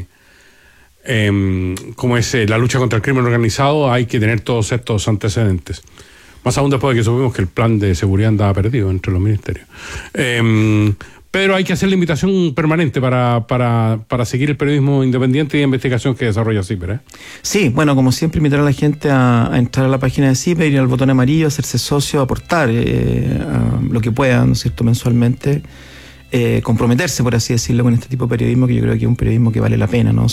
la lucha contra el crimen organizado, hay que tener todos estos antecedentes. Más aún después de que supimos que el plan de seguridad andaba perdido entre los ministerios. Pero hay que hacer la invitación permanente para seguir el periodismo independiente y de investigación que desarrolla CIPER. Sí, bueno, como siempre, invitar a la gente a entrar a la página de CIPER, ir al botón amarillo, hacerse socio, aportar lo que puedan, ¿no es cierto?, mensualmente. Comprometerse, por así decirlo, con este tipo de periodismo, que yo creo que es un periodismo que vale la pena, ¿no?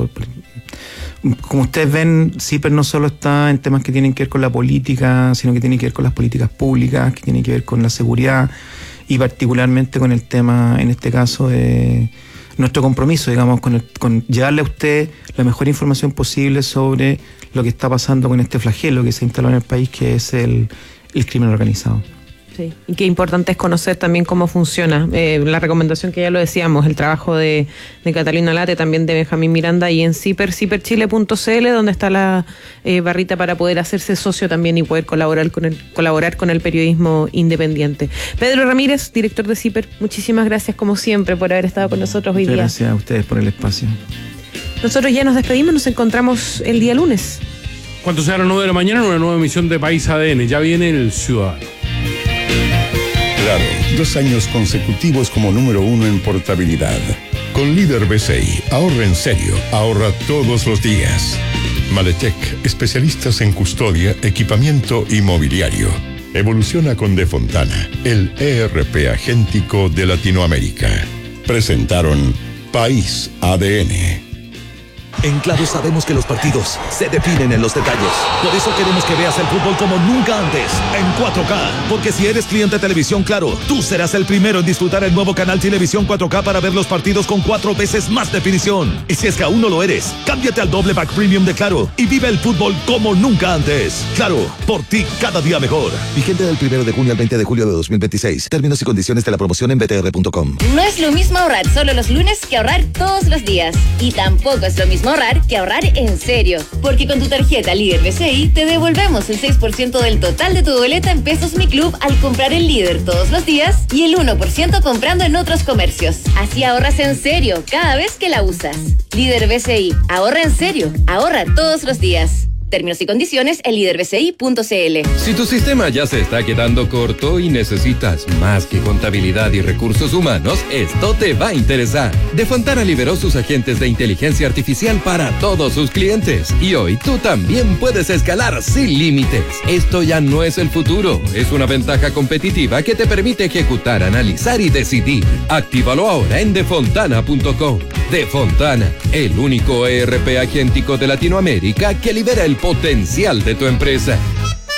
Como ustedes ven, CIPER no solo está en temas que tienen que ver con la política, sino que tiene que ver con las políticas públicas, que tiene que ver con la seguridad y particularmente con el tema, en este caso, de nuestro compromiso, digamos, con llevarle a usted la mejor información posible sobre lo que está pasando con este flagelo que se instaló en el país, que es el crimen organizado. Sí, y qué importante es conocer también cómo funciona. La recomendación que ya lo decíamos, el trabajo de Catalina Late, también de Benjamín Miranda, y en ciperchile.cl, donde está la barrita para poder hacerse socio también y poder colaborar con el periodismo independiente. Pedro Ramírez, director de CIPER, muchísimas gracias como siempre por haber estado con nosotros hoy día. Gracias a ustedes por el espacio. Nosotros ya nos despedimos, nos encontramos el día lunes. Cuando sea las 9 de la mañana, una nueva emisión de País ADN. Ya viene el Ciudadano. Claro, 2 años consecutivos como número 1 en portabilidad. Con Líder BCI, ahorra en serio, ahorra todos los días. Maletec, especialistas en custodia, equipamiento y mobiliario. Evoluciona con De Fontana, el ERP agéntico de Latinoamérica. Presentaron País ADN. En Claro sabemos que los partidos se definen en los detalles. Por eso queremos que veas el fútbol como nunca antes, en 4K. Porque si eres cliente de Televisión Claro, tú serás el primero en disfrutar el nuevo canal Televisión 4K para ver los partidos con 4 veces más definición. Y si es que aún no lo eres, cámbiate al doble pack premium de Claro y vive el fútbol como nunca antes. Claro, por ti cada día mejor. Vigente del 1 de junio al 20 de julio de 2026. Términos y condiciones de la promoción en btr.com. No es lo mismo ahorrar solo los lunes que ahorrar todos los días. Y tampoco es lo mismo ahorrar que ahorrar en serio. Porque con tu tarjeta Líder BCI te devolvemos el 6% del total de tu boleta en Pesos Mi Club al comprar el Líder todos los días y el 1% comprando en otros comercios. Así ahorras en serio cada vez que la usas. Líder BCI, ahorra en serio, ahorra todos los días. Términos y condiciones en liderbci.cl. Si tu sistema ya se está quedando corto y necesitas más que contabilidad y recursos humanos, esto te va a interesar. De Fontana liberó sus agentes de inteligencia artificial para todos sus clientes. Y hoy tú también puedes escalar sin límites. Esto ya no es el futuro, es una ventaja competitiva que te permite ejecutar, analizar y decidir. Actívalo ahora en defontana.com. De Fontana, el único ERP agéntico de Latinoamérica que libera el potencial de tu empresa.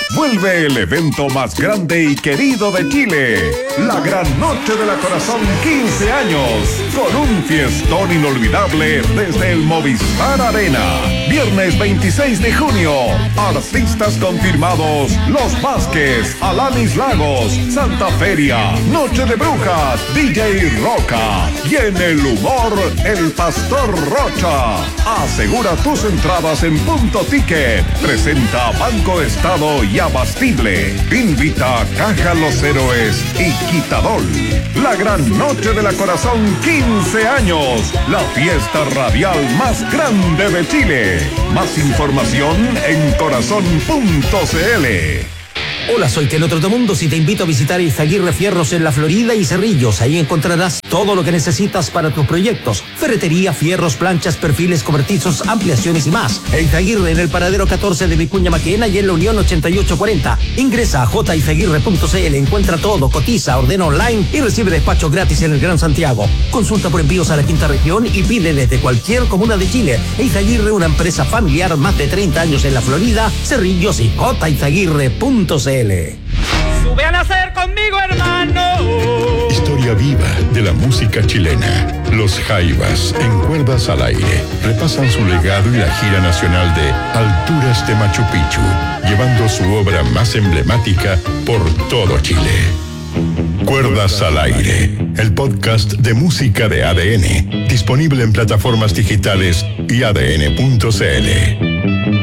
vuelve el evento más grande y querido de Chile, la Gran Noche de la Corazón 15 años, con un fiestón inolvidable desde el Movistar Arena. Viernes 26 de junio, artistas confirmados: Los Vázquez, Alanis Lagos, Santa Feria, Noche de Brujas, DJ Roca y en el humor, el Pastor Rocha. Asegura tus entradas en Punto Ticket. Presenta Banco Estado y Abastible. Invita Caja Los Héroes y Quitadol. La Gran Noche de la Corazón 15 años. La fiesta radial más grande de Chile. Más información en corazón.cl. Hola, soy Keno Trotamundos y te invito a visitar Izaguirre Fierros en La Florida y Cerrillos. Ahí encontrarás todo lo que necesitas para tus proyectos: ferretería, fierros, planchas, perfiles, cobertizos, ampliaciones y más. Izaguirre en el paradero 14 de Vicuña Maquena y en la Unión 8840. Ingresa a jizaguirre.cl, encuentra todo, cotiza, ordena online y recibe despacho gratis en el Gran Santiago. Consulta por envíos a la quinta región y pide desde cualquier comuna de Chile. Izaguirre, una empresa familiar, más de 30 años en La Florida, Cerrillos y jizaguirre.cl. Sube a nacer conmigo, hermano. Historia viva de la música chilena. Los Jaivas, en Cuerdas al Aire, repasan su legado y la gira nacional de Alturas de Machu Picchu, llevando su obra más emblemática por todo Chile. Cuerdas al Aire, el podcast de música de ADN, disponible en plataformas digitales y adn.cl.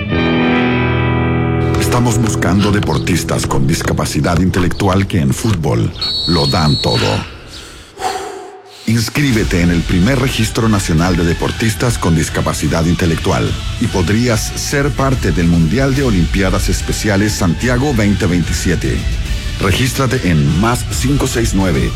Estamos buscando deportistas con discapacidad intelectual que en fútbol lo dan todo. Inscríbete en el primer registro nacional de deportistas con discapacidad intelectual y podrías ser parte del Mundial de Olimpiadas Especiales Santiago 2027. Regístrate en +569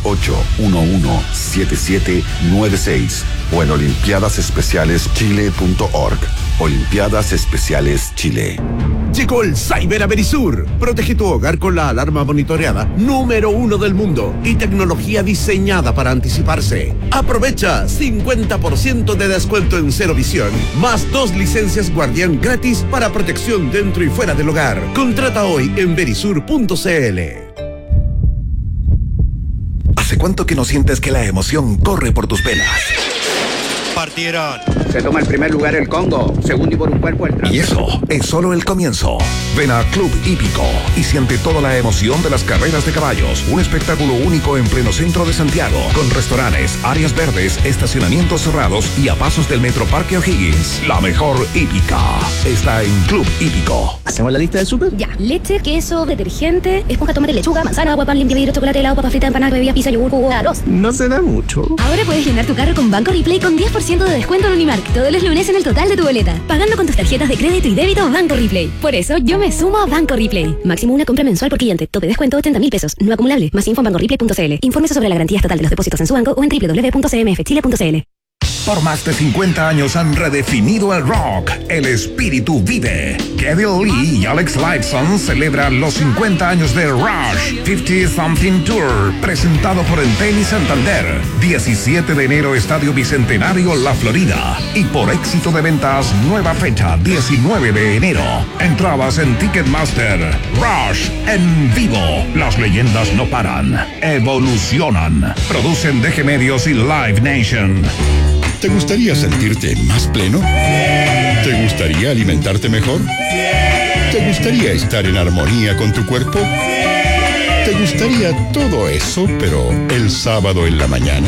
28117796 o en olimpiadasespecialeschile.org. Olimpiadas Especiales Chile. Llegó el Cyber a Verisur. Protege tu hogar con la alarma monitoreada número 1 del mundo y tecnología diseñada para anticiparse. Aprovecha 50% de descuento en Cero Visión, más 2 licencias Guardián gratis para protección dentro y fuera del hogar. Contrata hoy en verisur.cl. ¿Hace cuánto que no sientes que la emoción corre por tus venas? Partieron. Se toma el primer lugar el Congo, segundo y por un cuerpo el Trans. Y eso es solo el comienzo. Ven a Club Hípico y siente toda la emoción de las carreras de caballos. Un espectáculo único en pleno centro de Santiago, con restaurantes, áreas verdes, estacionamientos cerrados y a pasos del Metro Parque O'Higgins. La mejor hípica está en Club Hípico. ¿Hacemos la lista del súper? Ya. Leche, queso, detergente, esponja, tomate, lechuga, manzana, agua, pan, limpia, vidrio, chocolate, helado, papa frita, empanada, bebida, pizza, yogur, jugo, arroz. No se da mucho. Ahora puedes llenar tu carro con Banco Replay con 10% de descuento en Unimark todos los lunes en el total de tu boleta, pagando con tus tarjetas de crédito y débito Banco Replay. Por eso yo me sumo a Banco Replay. Máximo una compra mensual por cliente. Tope descuento 80.000 pesos. No acumulable. Más info en bancoreplay.cl. Infórmese sobre la garantía estatal de los depósitos en su banco o en www.cmfchile.cl. Por más de 50 años han redefinido el rock. El espíritu vive. Kevin Lee y Alex Lifeson celebran los 50 años de Rush 50 Something Tour, presentado por Entel y Santander. 17 de enero, Estadio Bicentenario, La Florida. Y por éxito de ventas, nueva fecha, 19 de enero. Entradas en Ticketmaster. Rush en vivo. Las leyendas no paran. Evolucionan. Producen DG Medios y Live Nation. ¿Te gustaría sentirte más pleno? ¿Te gustaría alimentarte mejor? ¿Te gustaría estar en armonía con tu cuerpo? ¿Te gustaría todo eso, pero el sábado en la mañana?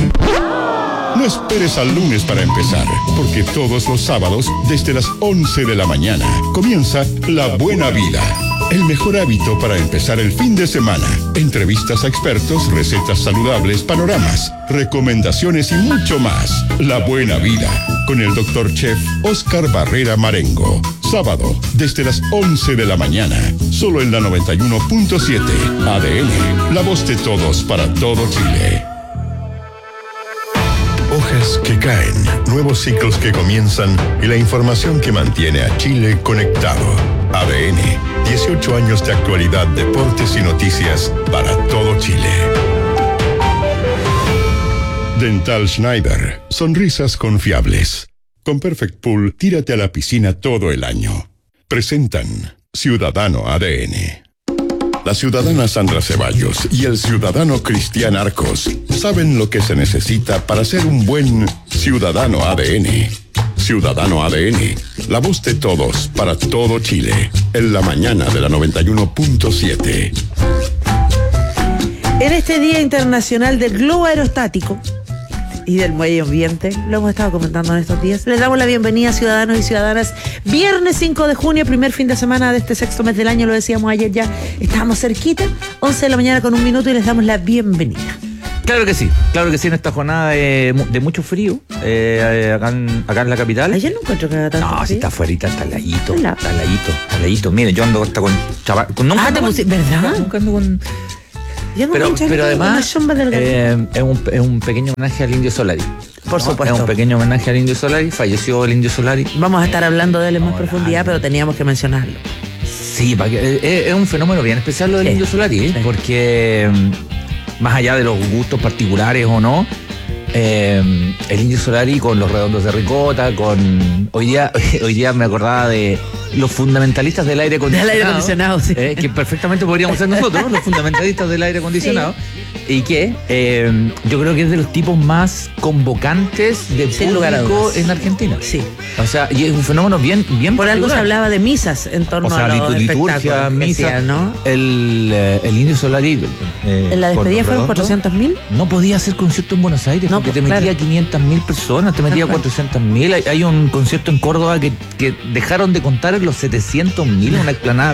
No esperes al lunes para empezar, porque todos los sábados, desde las 11 de la mañana, comienza La Buena Vida. El mejor hábito para empezar el fin de semana. Entrevistas a expertos, recetas saludables, panoramas, recomendaciones y mucho más. La Buena Vida, con el Dr. Chef Oscar Barrera Marengo. Sábado, desde las 11 de la mañana. Solo en la 91.7. ADN, la voz de todos para todo Chile. Hojas que caen, nuevos ciclos que comienzan y la información que mantiene a Chile conectado. ADN, 18 años de actualidad, deportes y noticias para todo Chile. Dental Schneider, sonrisas confiables. Con Perfect Pool, tírate a la piscina todo el año. Presentan Ciudadano ADN. La ciudadana Sandra Ceballos y el ciudadano Cristian Arcos saben lo que se necesita para ser un buen ciudadano ADN. Ciudadano ADN, la voz de todos para todo Chile, en la mañana de la 91.7. En este Día Internacional del Globo Aerostático y del medio ambiente, lo hemos estado comentando en estos días, les damos la bienvenida a ciudadanos y ciudadanas. Viernes 5 de junio, primer fin de semana de este sexto mes del año, lo decíamos ayer ya, estamos cerquita, 11 de la mañana con 1 minuto y les damos la bienvenida. Claro que sí, en esta jornada de mucho frío, acá en la capital. Ayer no encuentro que haga tanto frío. No, si está afuera, está heladito. Mire, yo ando hasta con chaval. ¿Verdad? Nunca ando con... Pero además es un pequeño homenaje al Indio Solari. Por supuesto. Es un pequeño homenaje al Indio Solari. Falleció el Indio Solari. Vamos a estar hablando de él en más profundidad, pero teníamos que mencionarlo. Sí, es un fenómeno bien especial lo del Indio Solari, porque más allá de los gustos particulares o no, el Indio Solari con los redondos de ricota, hoy día me acordaba de los fundamentalistas del aire acondicionado. Del aire acondicionado, sí. Que perfectamente podríamos ser nosotros, los fundamentalistas del aire acondicionado. Sí. Y que yo creo que es de los tipos más convocantes de público en Argentina. Sí. O sea, y es un fenómeno bien Por particular. Algo se hablaba de misas en torno a los liturgia, misa, ¿no? El Indio Solari. ¿En la despedida fueron 400.000? No podía hacer concierto en Buenos Aires, porque te metía 500.000 personas, te metía 400.000. Hay un concierto en Córdoba que dejaron de contar los 700.000 en una explanada.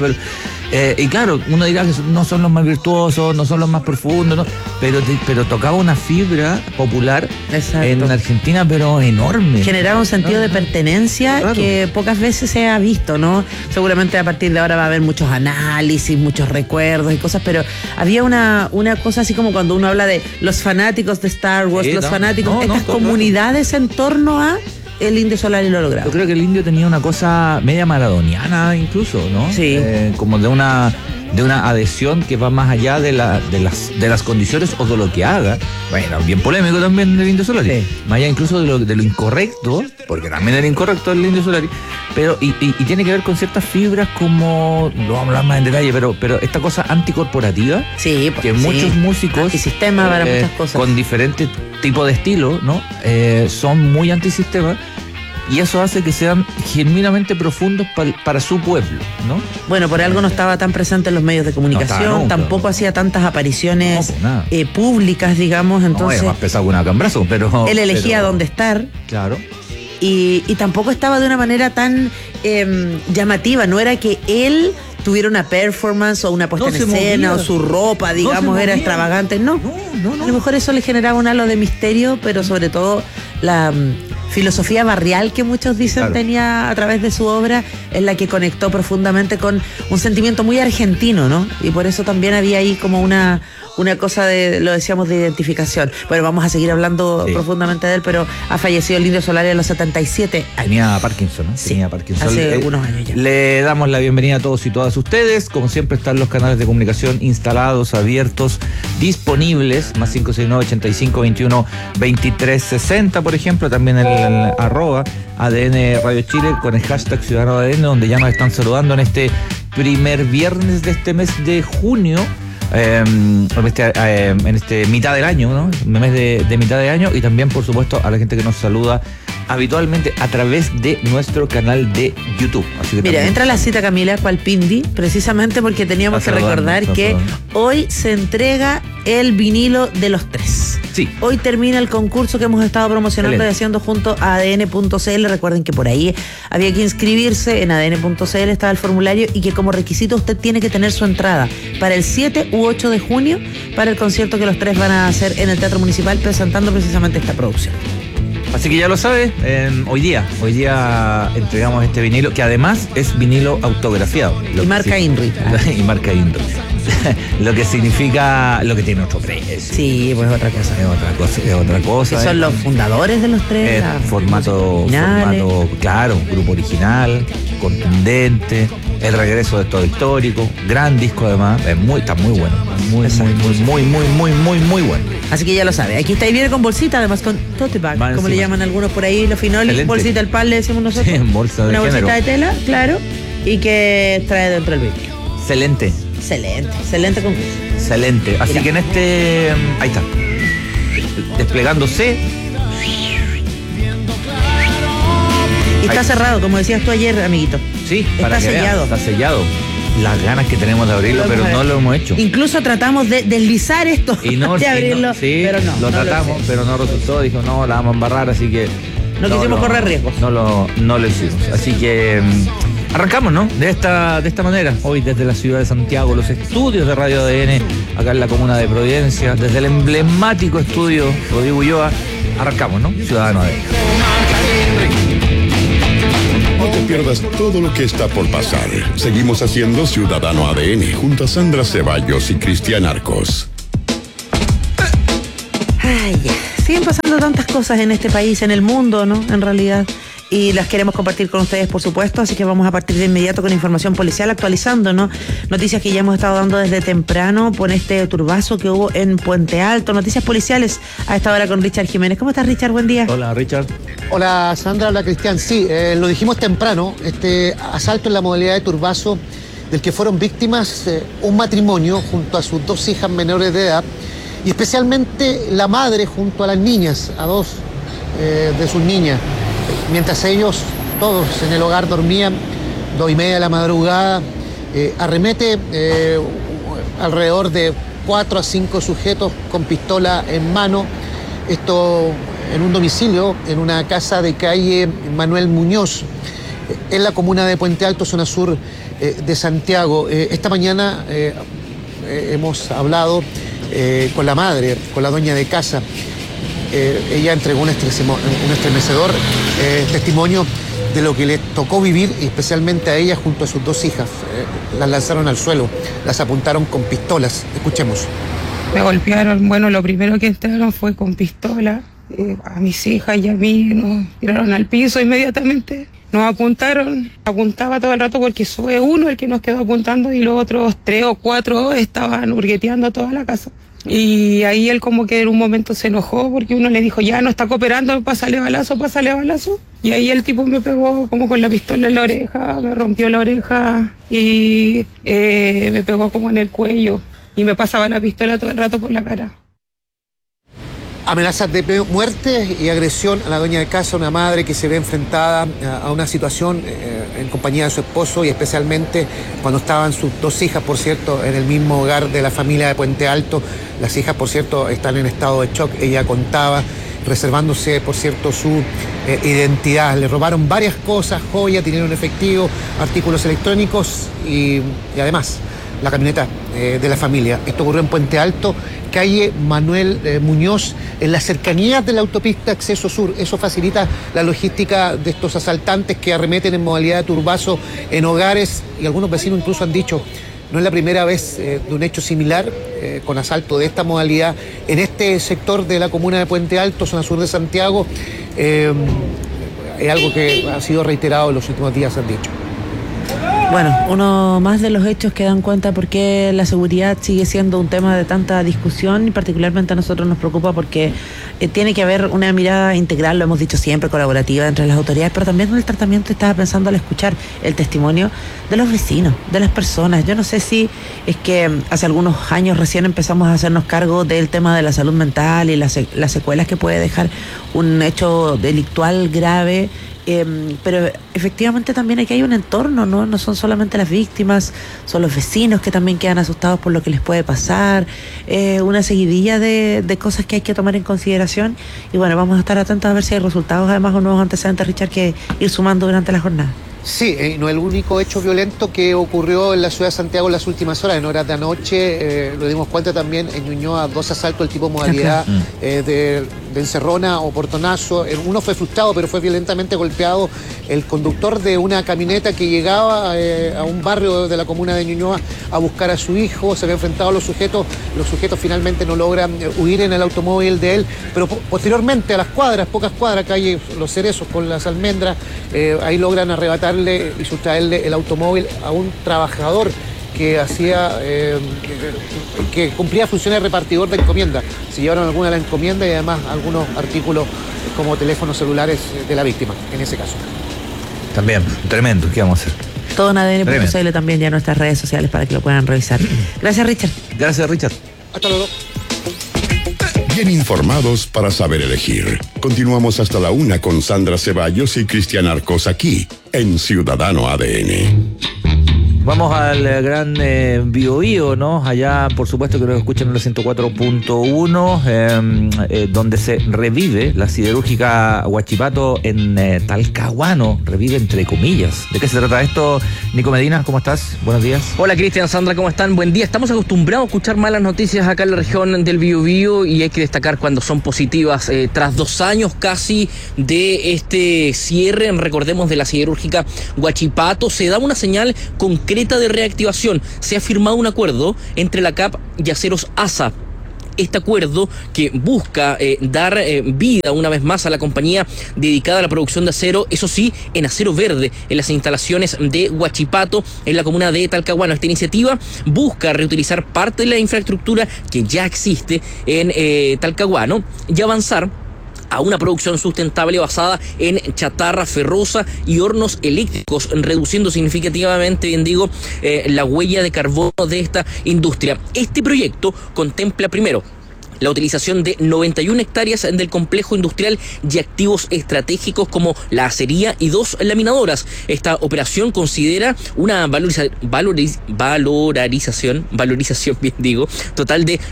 Y claro, uno dirá que no son los más virtuosos, no son los más profundos, ¿no? pero tocaba una fibra popular en Argentina, pero enorme. Generaba un sentido de pertenencia que pocas veces se ha visto, ¿no? Seguramente a partir de ahora va a haber muchos análisis, muchos recuerdos y cosas, pero había una cosa así como cuando uno habla de los fanáticos de Star Wars, estas comunidades en torno a el Indio Solari lo lograba. Yo creo que el Indio tenía una cosa media maradoniana incluso, ¿no? Sí. Como de una adhesión que va más allá de las condiciones o de lo que haga. Bueno, bien polémico también el Indio Solari. Sí. Más allá incluso de lo incorrecto, porque también era incorrecto el Indio Solari, pero y tiene que ver con ciertas fibras como, lo vamos a hablar más en detalle, pero esta cosa anticorporativa, que muchos músicos antisistema para muchas cosas con diferentes tipos de estilo, ¿no? Son muy antisistema. Y eso hace que sean genuinamente profundos para su pueblo, ¿no? Bueno, por algo no estaba tan presente en los medios de comunicación, tampoco hacía tantas apariciones públicas, digamos, entonces... No, es más pesado que una cambrazo, pero... Él elegía dónde estar. Claro. Y tampoco estaba de una manera tan llamativa, no era que él tuviera una performance o una puesta en escena o su ropa, digamos, era extravagante, no. A lo mejor eso le generaba un halo de misterio, pero sobre todo la filosofía barrial que muchos dicen tenía a través de su obra, en la que conectó profundamente con un sentimiento muy argentino, ¿no? Y por eso también había ahí como una cosa lo decíamos, de identificación. Bueno, vamos a seguir hablando profundamente de él, pero ha fallecido el Indio Solari a los 77 años. Tenía Parkinson, ¿no? Sí, tenía Parkinson. Hace algunos años ya. Le damos la bienvenida a todos y todas ustedes. Como siempre están los canales de comunicación instalados, abiertos, disponibles, más 569-8521-2360, por ejemplo, también el arroba ADN Radio Chile con el hashtag Ciudadano ADN, donde ya nos están saludando en este primer viernes de este mes de junio. En este mitad del año, ¿no? Mes de mitad de año, y también, por supuesto, a la gente que nos saluda habitualmente a través de nuestro canal de YouTube. Así que mira, entra la cita, Camila, cual Pindi, precisamente porque teníamos que recordar que hoy se entrega el vinilo de los tres. Sí. Hoy termina el concurso que hemos estado promocionando y haciendo junto a ADN.cl. Recuerden que por ahí había que inscribirse, en ADN.cl estaba el formulario, y que como requisito usted tiene que tener su entrada para el 7 u 8 de junio para el concierto que los tres van a hacer en el Teatro Municipal, presentando precisamente esta producción. Así que ya lo sabe, hoy día entregamos este vinilo, que además es vinilo autografiado. Y marca INRI. Y marca INRI. Lo que significa, lo que tiene otro precio. Sí, pues otra cosa. Es otra cosa. Que son los fundadores de los tres. Formato, claro, grupo original, contundente, el regreso de todo histórico, gran disco además, está muy bueno. Muy bueno. Así que ya lo sabe, aquí está, y viene con bolsita, además con tote bag, como le llaman algunos por ahí, los finolis. Bolsita al pan le decimos nosotros. Sí, bolsa de una bolsita género. de tela, claro. y que trae dentro el vídeo. Excelente. Excelente concurso. Excelente. Así que en este... Ahí está. Desplegándose. Y está cerrado, como decías tú ayer, amiguito. Sí, está sellado. Está sellado. Las ganas que tenemos de abrirlo, pero no lo hemos hecho. Incluso tratamos de deslizar esto y no, de abrirlo, pero no. Lo tratamos, pero no resultó. Dijo, no, la vamos a embarrar, así que... No quisimos correr riesgos. No lo hicimos. Así que arrancamos, ¿no? De esta manera. Hoy desde la ciudad de Santiago, los estudios de Radio ADN, acá en la comuna de Providencia, desde el emblemático estudio Rodrigo Ulloa, arrancamos, ¿no? Ciudadano ADN. No te pierdas todo lo que está por pasar. Seguimos haciendo Ciudadano ADN junto a Sandra Ceballos y Cristian Arcos. Ay, ya. Siguen pasando tantas cosas en este país, en el mundo, ¿no? En realidad. Y las queremos compartir con ustedes, por supuesto, así que vamos a partir de inmediato con información policial, actualizando, ¿no? Noticias que ya hemos estado dando desde temprano por este turbazo que hubo en Puente Alto. Noticias policiales a esta hora con Richard Jiménez. ¿Cómo estás, Richard? Buen día. Hola, Richard. Hola, Sandra. Hola, Cristian. Sí, lo dijimos temprano, este asalto en la modalidad de turbazo del que fueron víctimas un matrimonio junto a sus 2 hijas menores de edad y especialmente la madre junto a las niñas, a 2 de sus niñas. Mientras ellos, todos en el hogar dormían, 2:30 de la madrugada, arremete alrededor de 4 a 5 sujetos con pistola en mano. Esto en un domicilio, en una casa de calle Manuel Muñoz, en la comuna de Puente Alto, zona sur de Santiago. Esta mañana hemos hablado con la madre, con la dueña de casa. Ella entregó un estremecedor testimonio de lo que les tocó vivir, y especialmente a ella junto a sus 2 hijas. Las lanzaron al suelo, las apuntaron con pistolas. Escuchemos. Me golpearon, bueno, lo primero que entraron fue con pistola. A mis hijas y a mí nos tiraron al piso inmediatamente. Nos apuntaron, apuntaba todo el rato porque fue uno el que nos quedó apuntando y los otros 3 o 4 estaban hurgueteando toda la casa. Y ahí él como que en un momento se enojó porque uno le dijo, ya no está cooperando, pásale balazo. Y ahí el tipo me pegó como con la pistola en la oreja, me rompió la oreja y me pegó como en el cuello y me pasaba la pistola todo el rato por la cara. Amenazas de muerte y agresión a la dueña de casa, una madre que se ve enfrentada a una situación en compañía de su esposo y especialmente cuando estaban sus 2 hijas, por cierto, en el mismo hogar de la familia de Puente Alto. Las hijas, por cierto, están en estado de shock. Ella contaba, reservándose, por cierto, su identidad. Le robaron varias cosas, joyas, dinero en efectivo, artículos electrónicos y además la camioneta de la familia. Esto ocurrió en Puente Alto, calle Manuel Muñoz, en las cercanías de la autopista Acceso Sur. Eso facilita la logística de estos asaltantes que arremeten en modalidad de turbazo en hogares, y algunos vecinos incluso han dicho, no es la primera vez de un hecho similar con asalto de esta modalidad en este sector de la comuna de Puente Alto, zona sur de Santiago. Es algo que ha sido reiterado en los últimos días, han dicho. Bueno, uno más de los hechos que dan cuenta por qué la seguridad sigue siendo un tema de tanta discusión, y particularmente a nosotros nos preocupa porque tiene que haber una mirada integral, lo hemos dicho siempre, colaborativa entre las autoridades, pero también en el tratamiento estaba pensando al escuchar el testimonio de los vecinos, de las personas. Yo no sé si es que hace algunos años recién empezamos a hacernos cargo del tema de la salud mental y las secuelas que puede dejar un hecho delictual grave. Pero efectivamente también aquí hay un entorno, ¿no? No son solamente las víctimas, son los vecinos que también quedan asustados por lo que les puede pasar, una seguidilla de cosas que hay que tomar en consideración. Y bueno, vamos a estar atentos a ver si hay resultados, además, o nuevos antecedentes, Richard, que ir sumando durante la jornada. Sí, no es el único hecho violento que ocurrió en la ciudad de Santiago en las últimas horas. En horas de anoche lo dimos cuenta también en Ñuñoa, 2 asaltos del tipo modalidad de encerrona o portonazo. Uno fue frustrado, pero fue violentamente golpeado el conductor de una camioneta que llegaba a un barrio de la comuna de Ñuñoa a buscar a su hijo. Se había enfrentado a los sujetos finalmente no logran huir en el automóvil de él, pero posteriormente a las cuadras, pocas cuadras, calle Los Cerezos con las Almendras, ahí logran arrebatarle y sustraerle el automóvil a un trabajador que que cumplía funciones de repartidor de encomienda. Se llevaron alguna de la encomienda y además algunos artículos como teléfonos celulares de la víctima, en ese caso. También, tremendo, ¿qué vamos a hacer? todo en ADN.cl también, ya en nuestras redes sociales para que lo puedan revisar. Gracias, Richard. Gracias, Richard. Hasta luego. Bien informados para saber elegir. Continuamos hasta la 1 con Sandra Ceballos y Cristian Arcos aquí, en Ciudadano ADN. Vamos al gran Biobío, ¿no? Allá, por supuesto, que nos escuchan en el 104.1, donde se revive la siderúrgica Huachipato en Talcahuano. Revive entre comillas. ¿De qué se trata esto? Nico Medina, ¿cómo estás? Buenos días. Hola, Cristian, Sandra, ¿cómo están? Buen día. Estamos acostumbrados a escuchar malas noticias acá en la región del Biobío y hay que destacar cuando son positivas. Tras 2 años casi de este cierre, recordemos, de la siderúrgica Huachipato, se da una señal concreta de reactivación. Se ha firmado un acuerdo entre la CAP y Aceros ASA. Este acuerdo que busca dar vida una vez más a la compañía dedicada a la producción de acero, eso sí, en acero verde, en las instalaciones de Huachipato, en la comuna de Talcahuano. Esta iniciativa busca reutilizar parte de la infraestructura que ya existe en Talcahuano y avanzar a una producción sustentable basada en chatarra ferrosa y hornos eléctricos, reduciendo significativamente, bien digo, la huella de carbono de esta industria. Este proyecto contempla primero la utilización de 91 hectáreas del complejo industrial y activos estratégicos como la acería y 2 laminadoras. Esta operación considera una valorización, bien digo, total de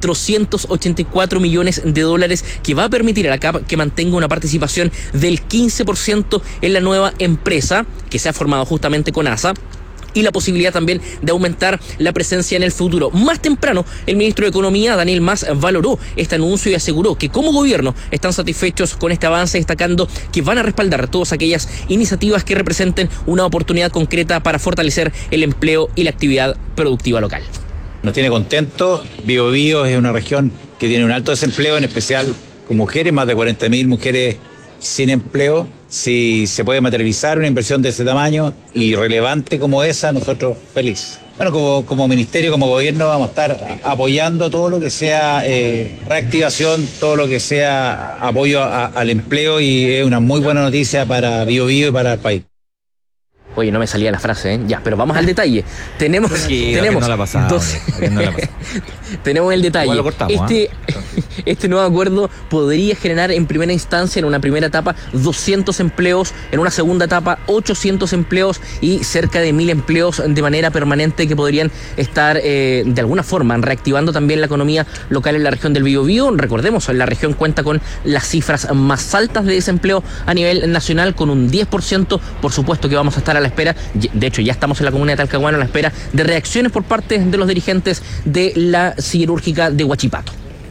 $484 millones que va a permitir a la CAP que mantenga una participación del 15% en la nueva empresa que se ha formado justamente con ASA, y la posibilidad también de aumentar la presencia en el futuro. Más temprano, el ministro de Economía, Daniel Mas, valoró este anuncio y aseguró que como gobierno están satisfechos con este avance, destacando que van a respaldar todas aquellas iniciativas que representen una oportunidad concreta para fortalecer el empleo y la actividad productiva local. Nos tiene contentos. Biobío es una región que tiene un alto desempleo, en especial con mujeres, más de 40.000 mujeres sin empleo. Si se puede materializar una inversión de ese tamaño y relevante como esa, nosotros felices. Bueno, como ministerio, como gobierno, vamos a estar apoyando todo lo que sea reactivación, todo lo que sea apoyo al empleo, y es una muy buena noticia para Biobío y para el país. Oye, no me salía la frase, ¿eh? Ya, pero vamos al detalle. Tenemos no la pasaba, tenemos el detalle. Igual lo cortamos, este nuevo acuerdo podría generar en primera instancia, en una primera etapa, 200 empleos, en una segunda etapa, 800 empleos y cerca de 1.000 empleos de manera permanente que podrían estar de alguna forma reactivando también la economía local en la región del Biobío. Recordemos, la región cuenta con las cifras más altas de desempleo a nivel nacional, con un 10%. Por supuesto que vamos a estar a la espera, de hecho ya estamos en la comuna de Talcahuano a la espera de reacciones por parte de los dirigentes de la siderúrgica de Huachipato.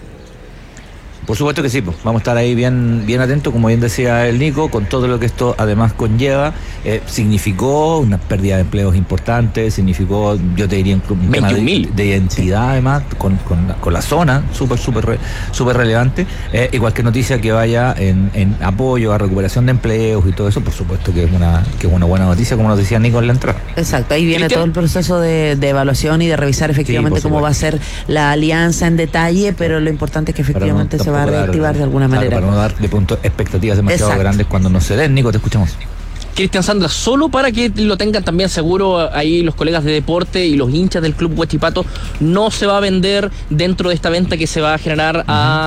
Por supuesto que sí, pues vamos a estar ahí bien atentos, como bien decía el Nico, con todo lo que esto además conlleva. Significó una pérdida de empleos importante, significó, yo te diría, un tema de identidad además con la zona, súper relevante. Y cualquier noticia que vaya en apoyo a recuperación de empleos y todo eso, por supuesto que es una buena noticia, como nos decía Nico en la entrada. Exacto, ahí viene todo el proceso de evaluación y de revisar efectivamente cómo va a ser la alianza en detalle, pero lo importante es que efectivamente se va a reactivar de alguna manera. Para no dar de pronto expectativas demasiado grandes cuando no se den. Nico, te escuchamos. Cristian, Sandra, solo para que lo tengan también seguro ahí los colegas de deporte y los hinchas del Club Huachipato, no se va a vender dentro de esta venta que se va a generar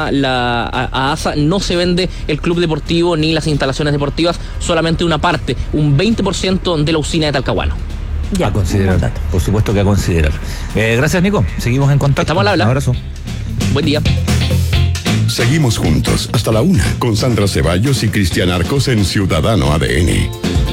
a ASA, no se vende el club deportivo ni las instalaciones deportivas, solamente una parte, un 20% de la usina de Talcahuano. Ya, a considerar, por supuesto que a considerar. Gracias, Nico, seguimos en contacto. Estamos al habla. Un abrazo. Buen día. Seguimos juntos hasta la 1 con Sandra Ceballos y Cristian Arcos en Ciudadano ADN.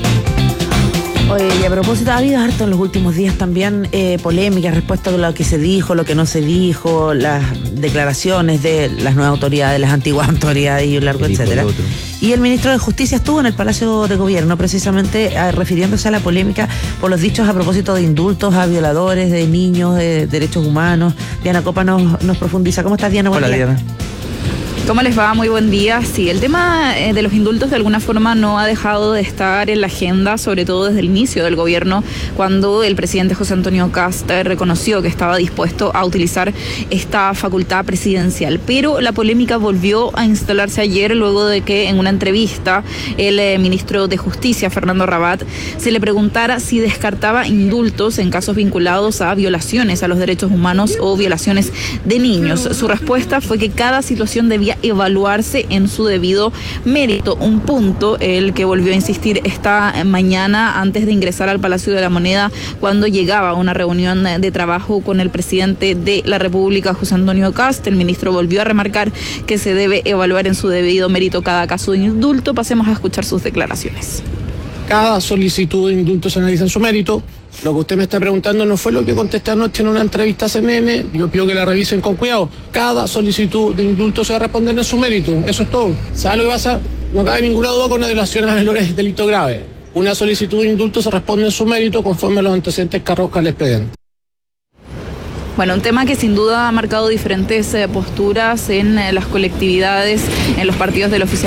Oye, y a propósito, ha habido harto en los últimos días también polémicas respecto a lo que se dijo, lo que no se dijo, las declaraciones de las nuevas autoridades, las antiguas autoridades y un largo etcétera. Y el ministro de Justicia estuvo en el Palacio de Gobierno precisamente refiriéndose a la polémica por los dichos a propósito de indultos a violadores, de niños, de derechos humanos. Diana Copa nos profundiza. ¿Cómo estás, Diana? Hola, Diana. ¿Cómo les va? Muy buen día. Sí, el tema de los indultos de alguna forma no ha dejado de estar en la agenda, sobre todo desde el inicio del gobierno, cuando el presidente José Antonio Kast reconoció que estaba dispuesto a utilizar esta facultad presidencial. Pero la polémica volvió a instalarse ayer luego de que en una entrevista el ministro de Justicia, Fernando Rabat, se le preguntara si descartaba indultos en casos vinculados a violaciones a los derechos humanos o violaciones de niños. Su respuesta fue que cada situación debía evaluarse en su debido mérito, un punto el que volvió a insistir esta mañana antes de ingresar al Palacio de la Moneda cuando llegaba a una reunión de trabajo con el presidente de la República, José Antonio Kast. El ministro volvió a remarcar que se debe evaluar en su debido mérito cada caso de indulto. Pasemos a escuchar sus declaraciones. Cada solicitud de indulto se analiza en su mérito. Lo que usted me está preguntando no fue lo que contesté anoche en una entrevista a CNN. Yo pido que la revisen con cuidado. Cada solicitud de indulto se va a responder en su mérito. Eso es todo. ¿Sabe lo que pasa? No cabe ninguna duda con la violación a menores de delito grave. Una solicitud de indulto se responde en su mérito conforme a los antecedentes que arroja el expediente. Bueno, un tema que sin duda ha marcado diferentes posturas en las colectividades, en los partidos del oficialismo.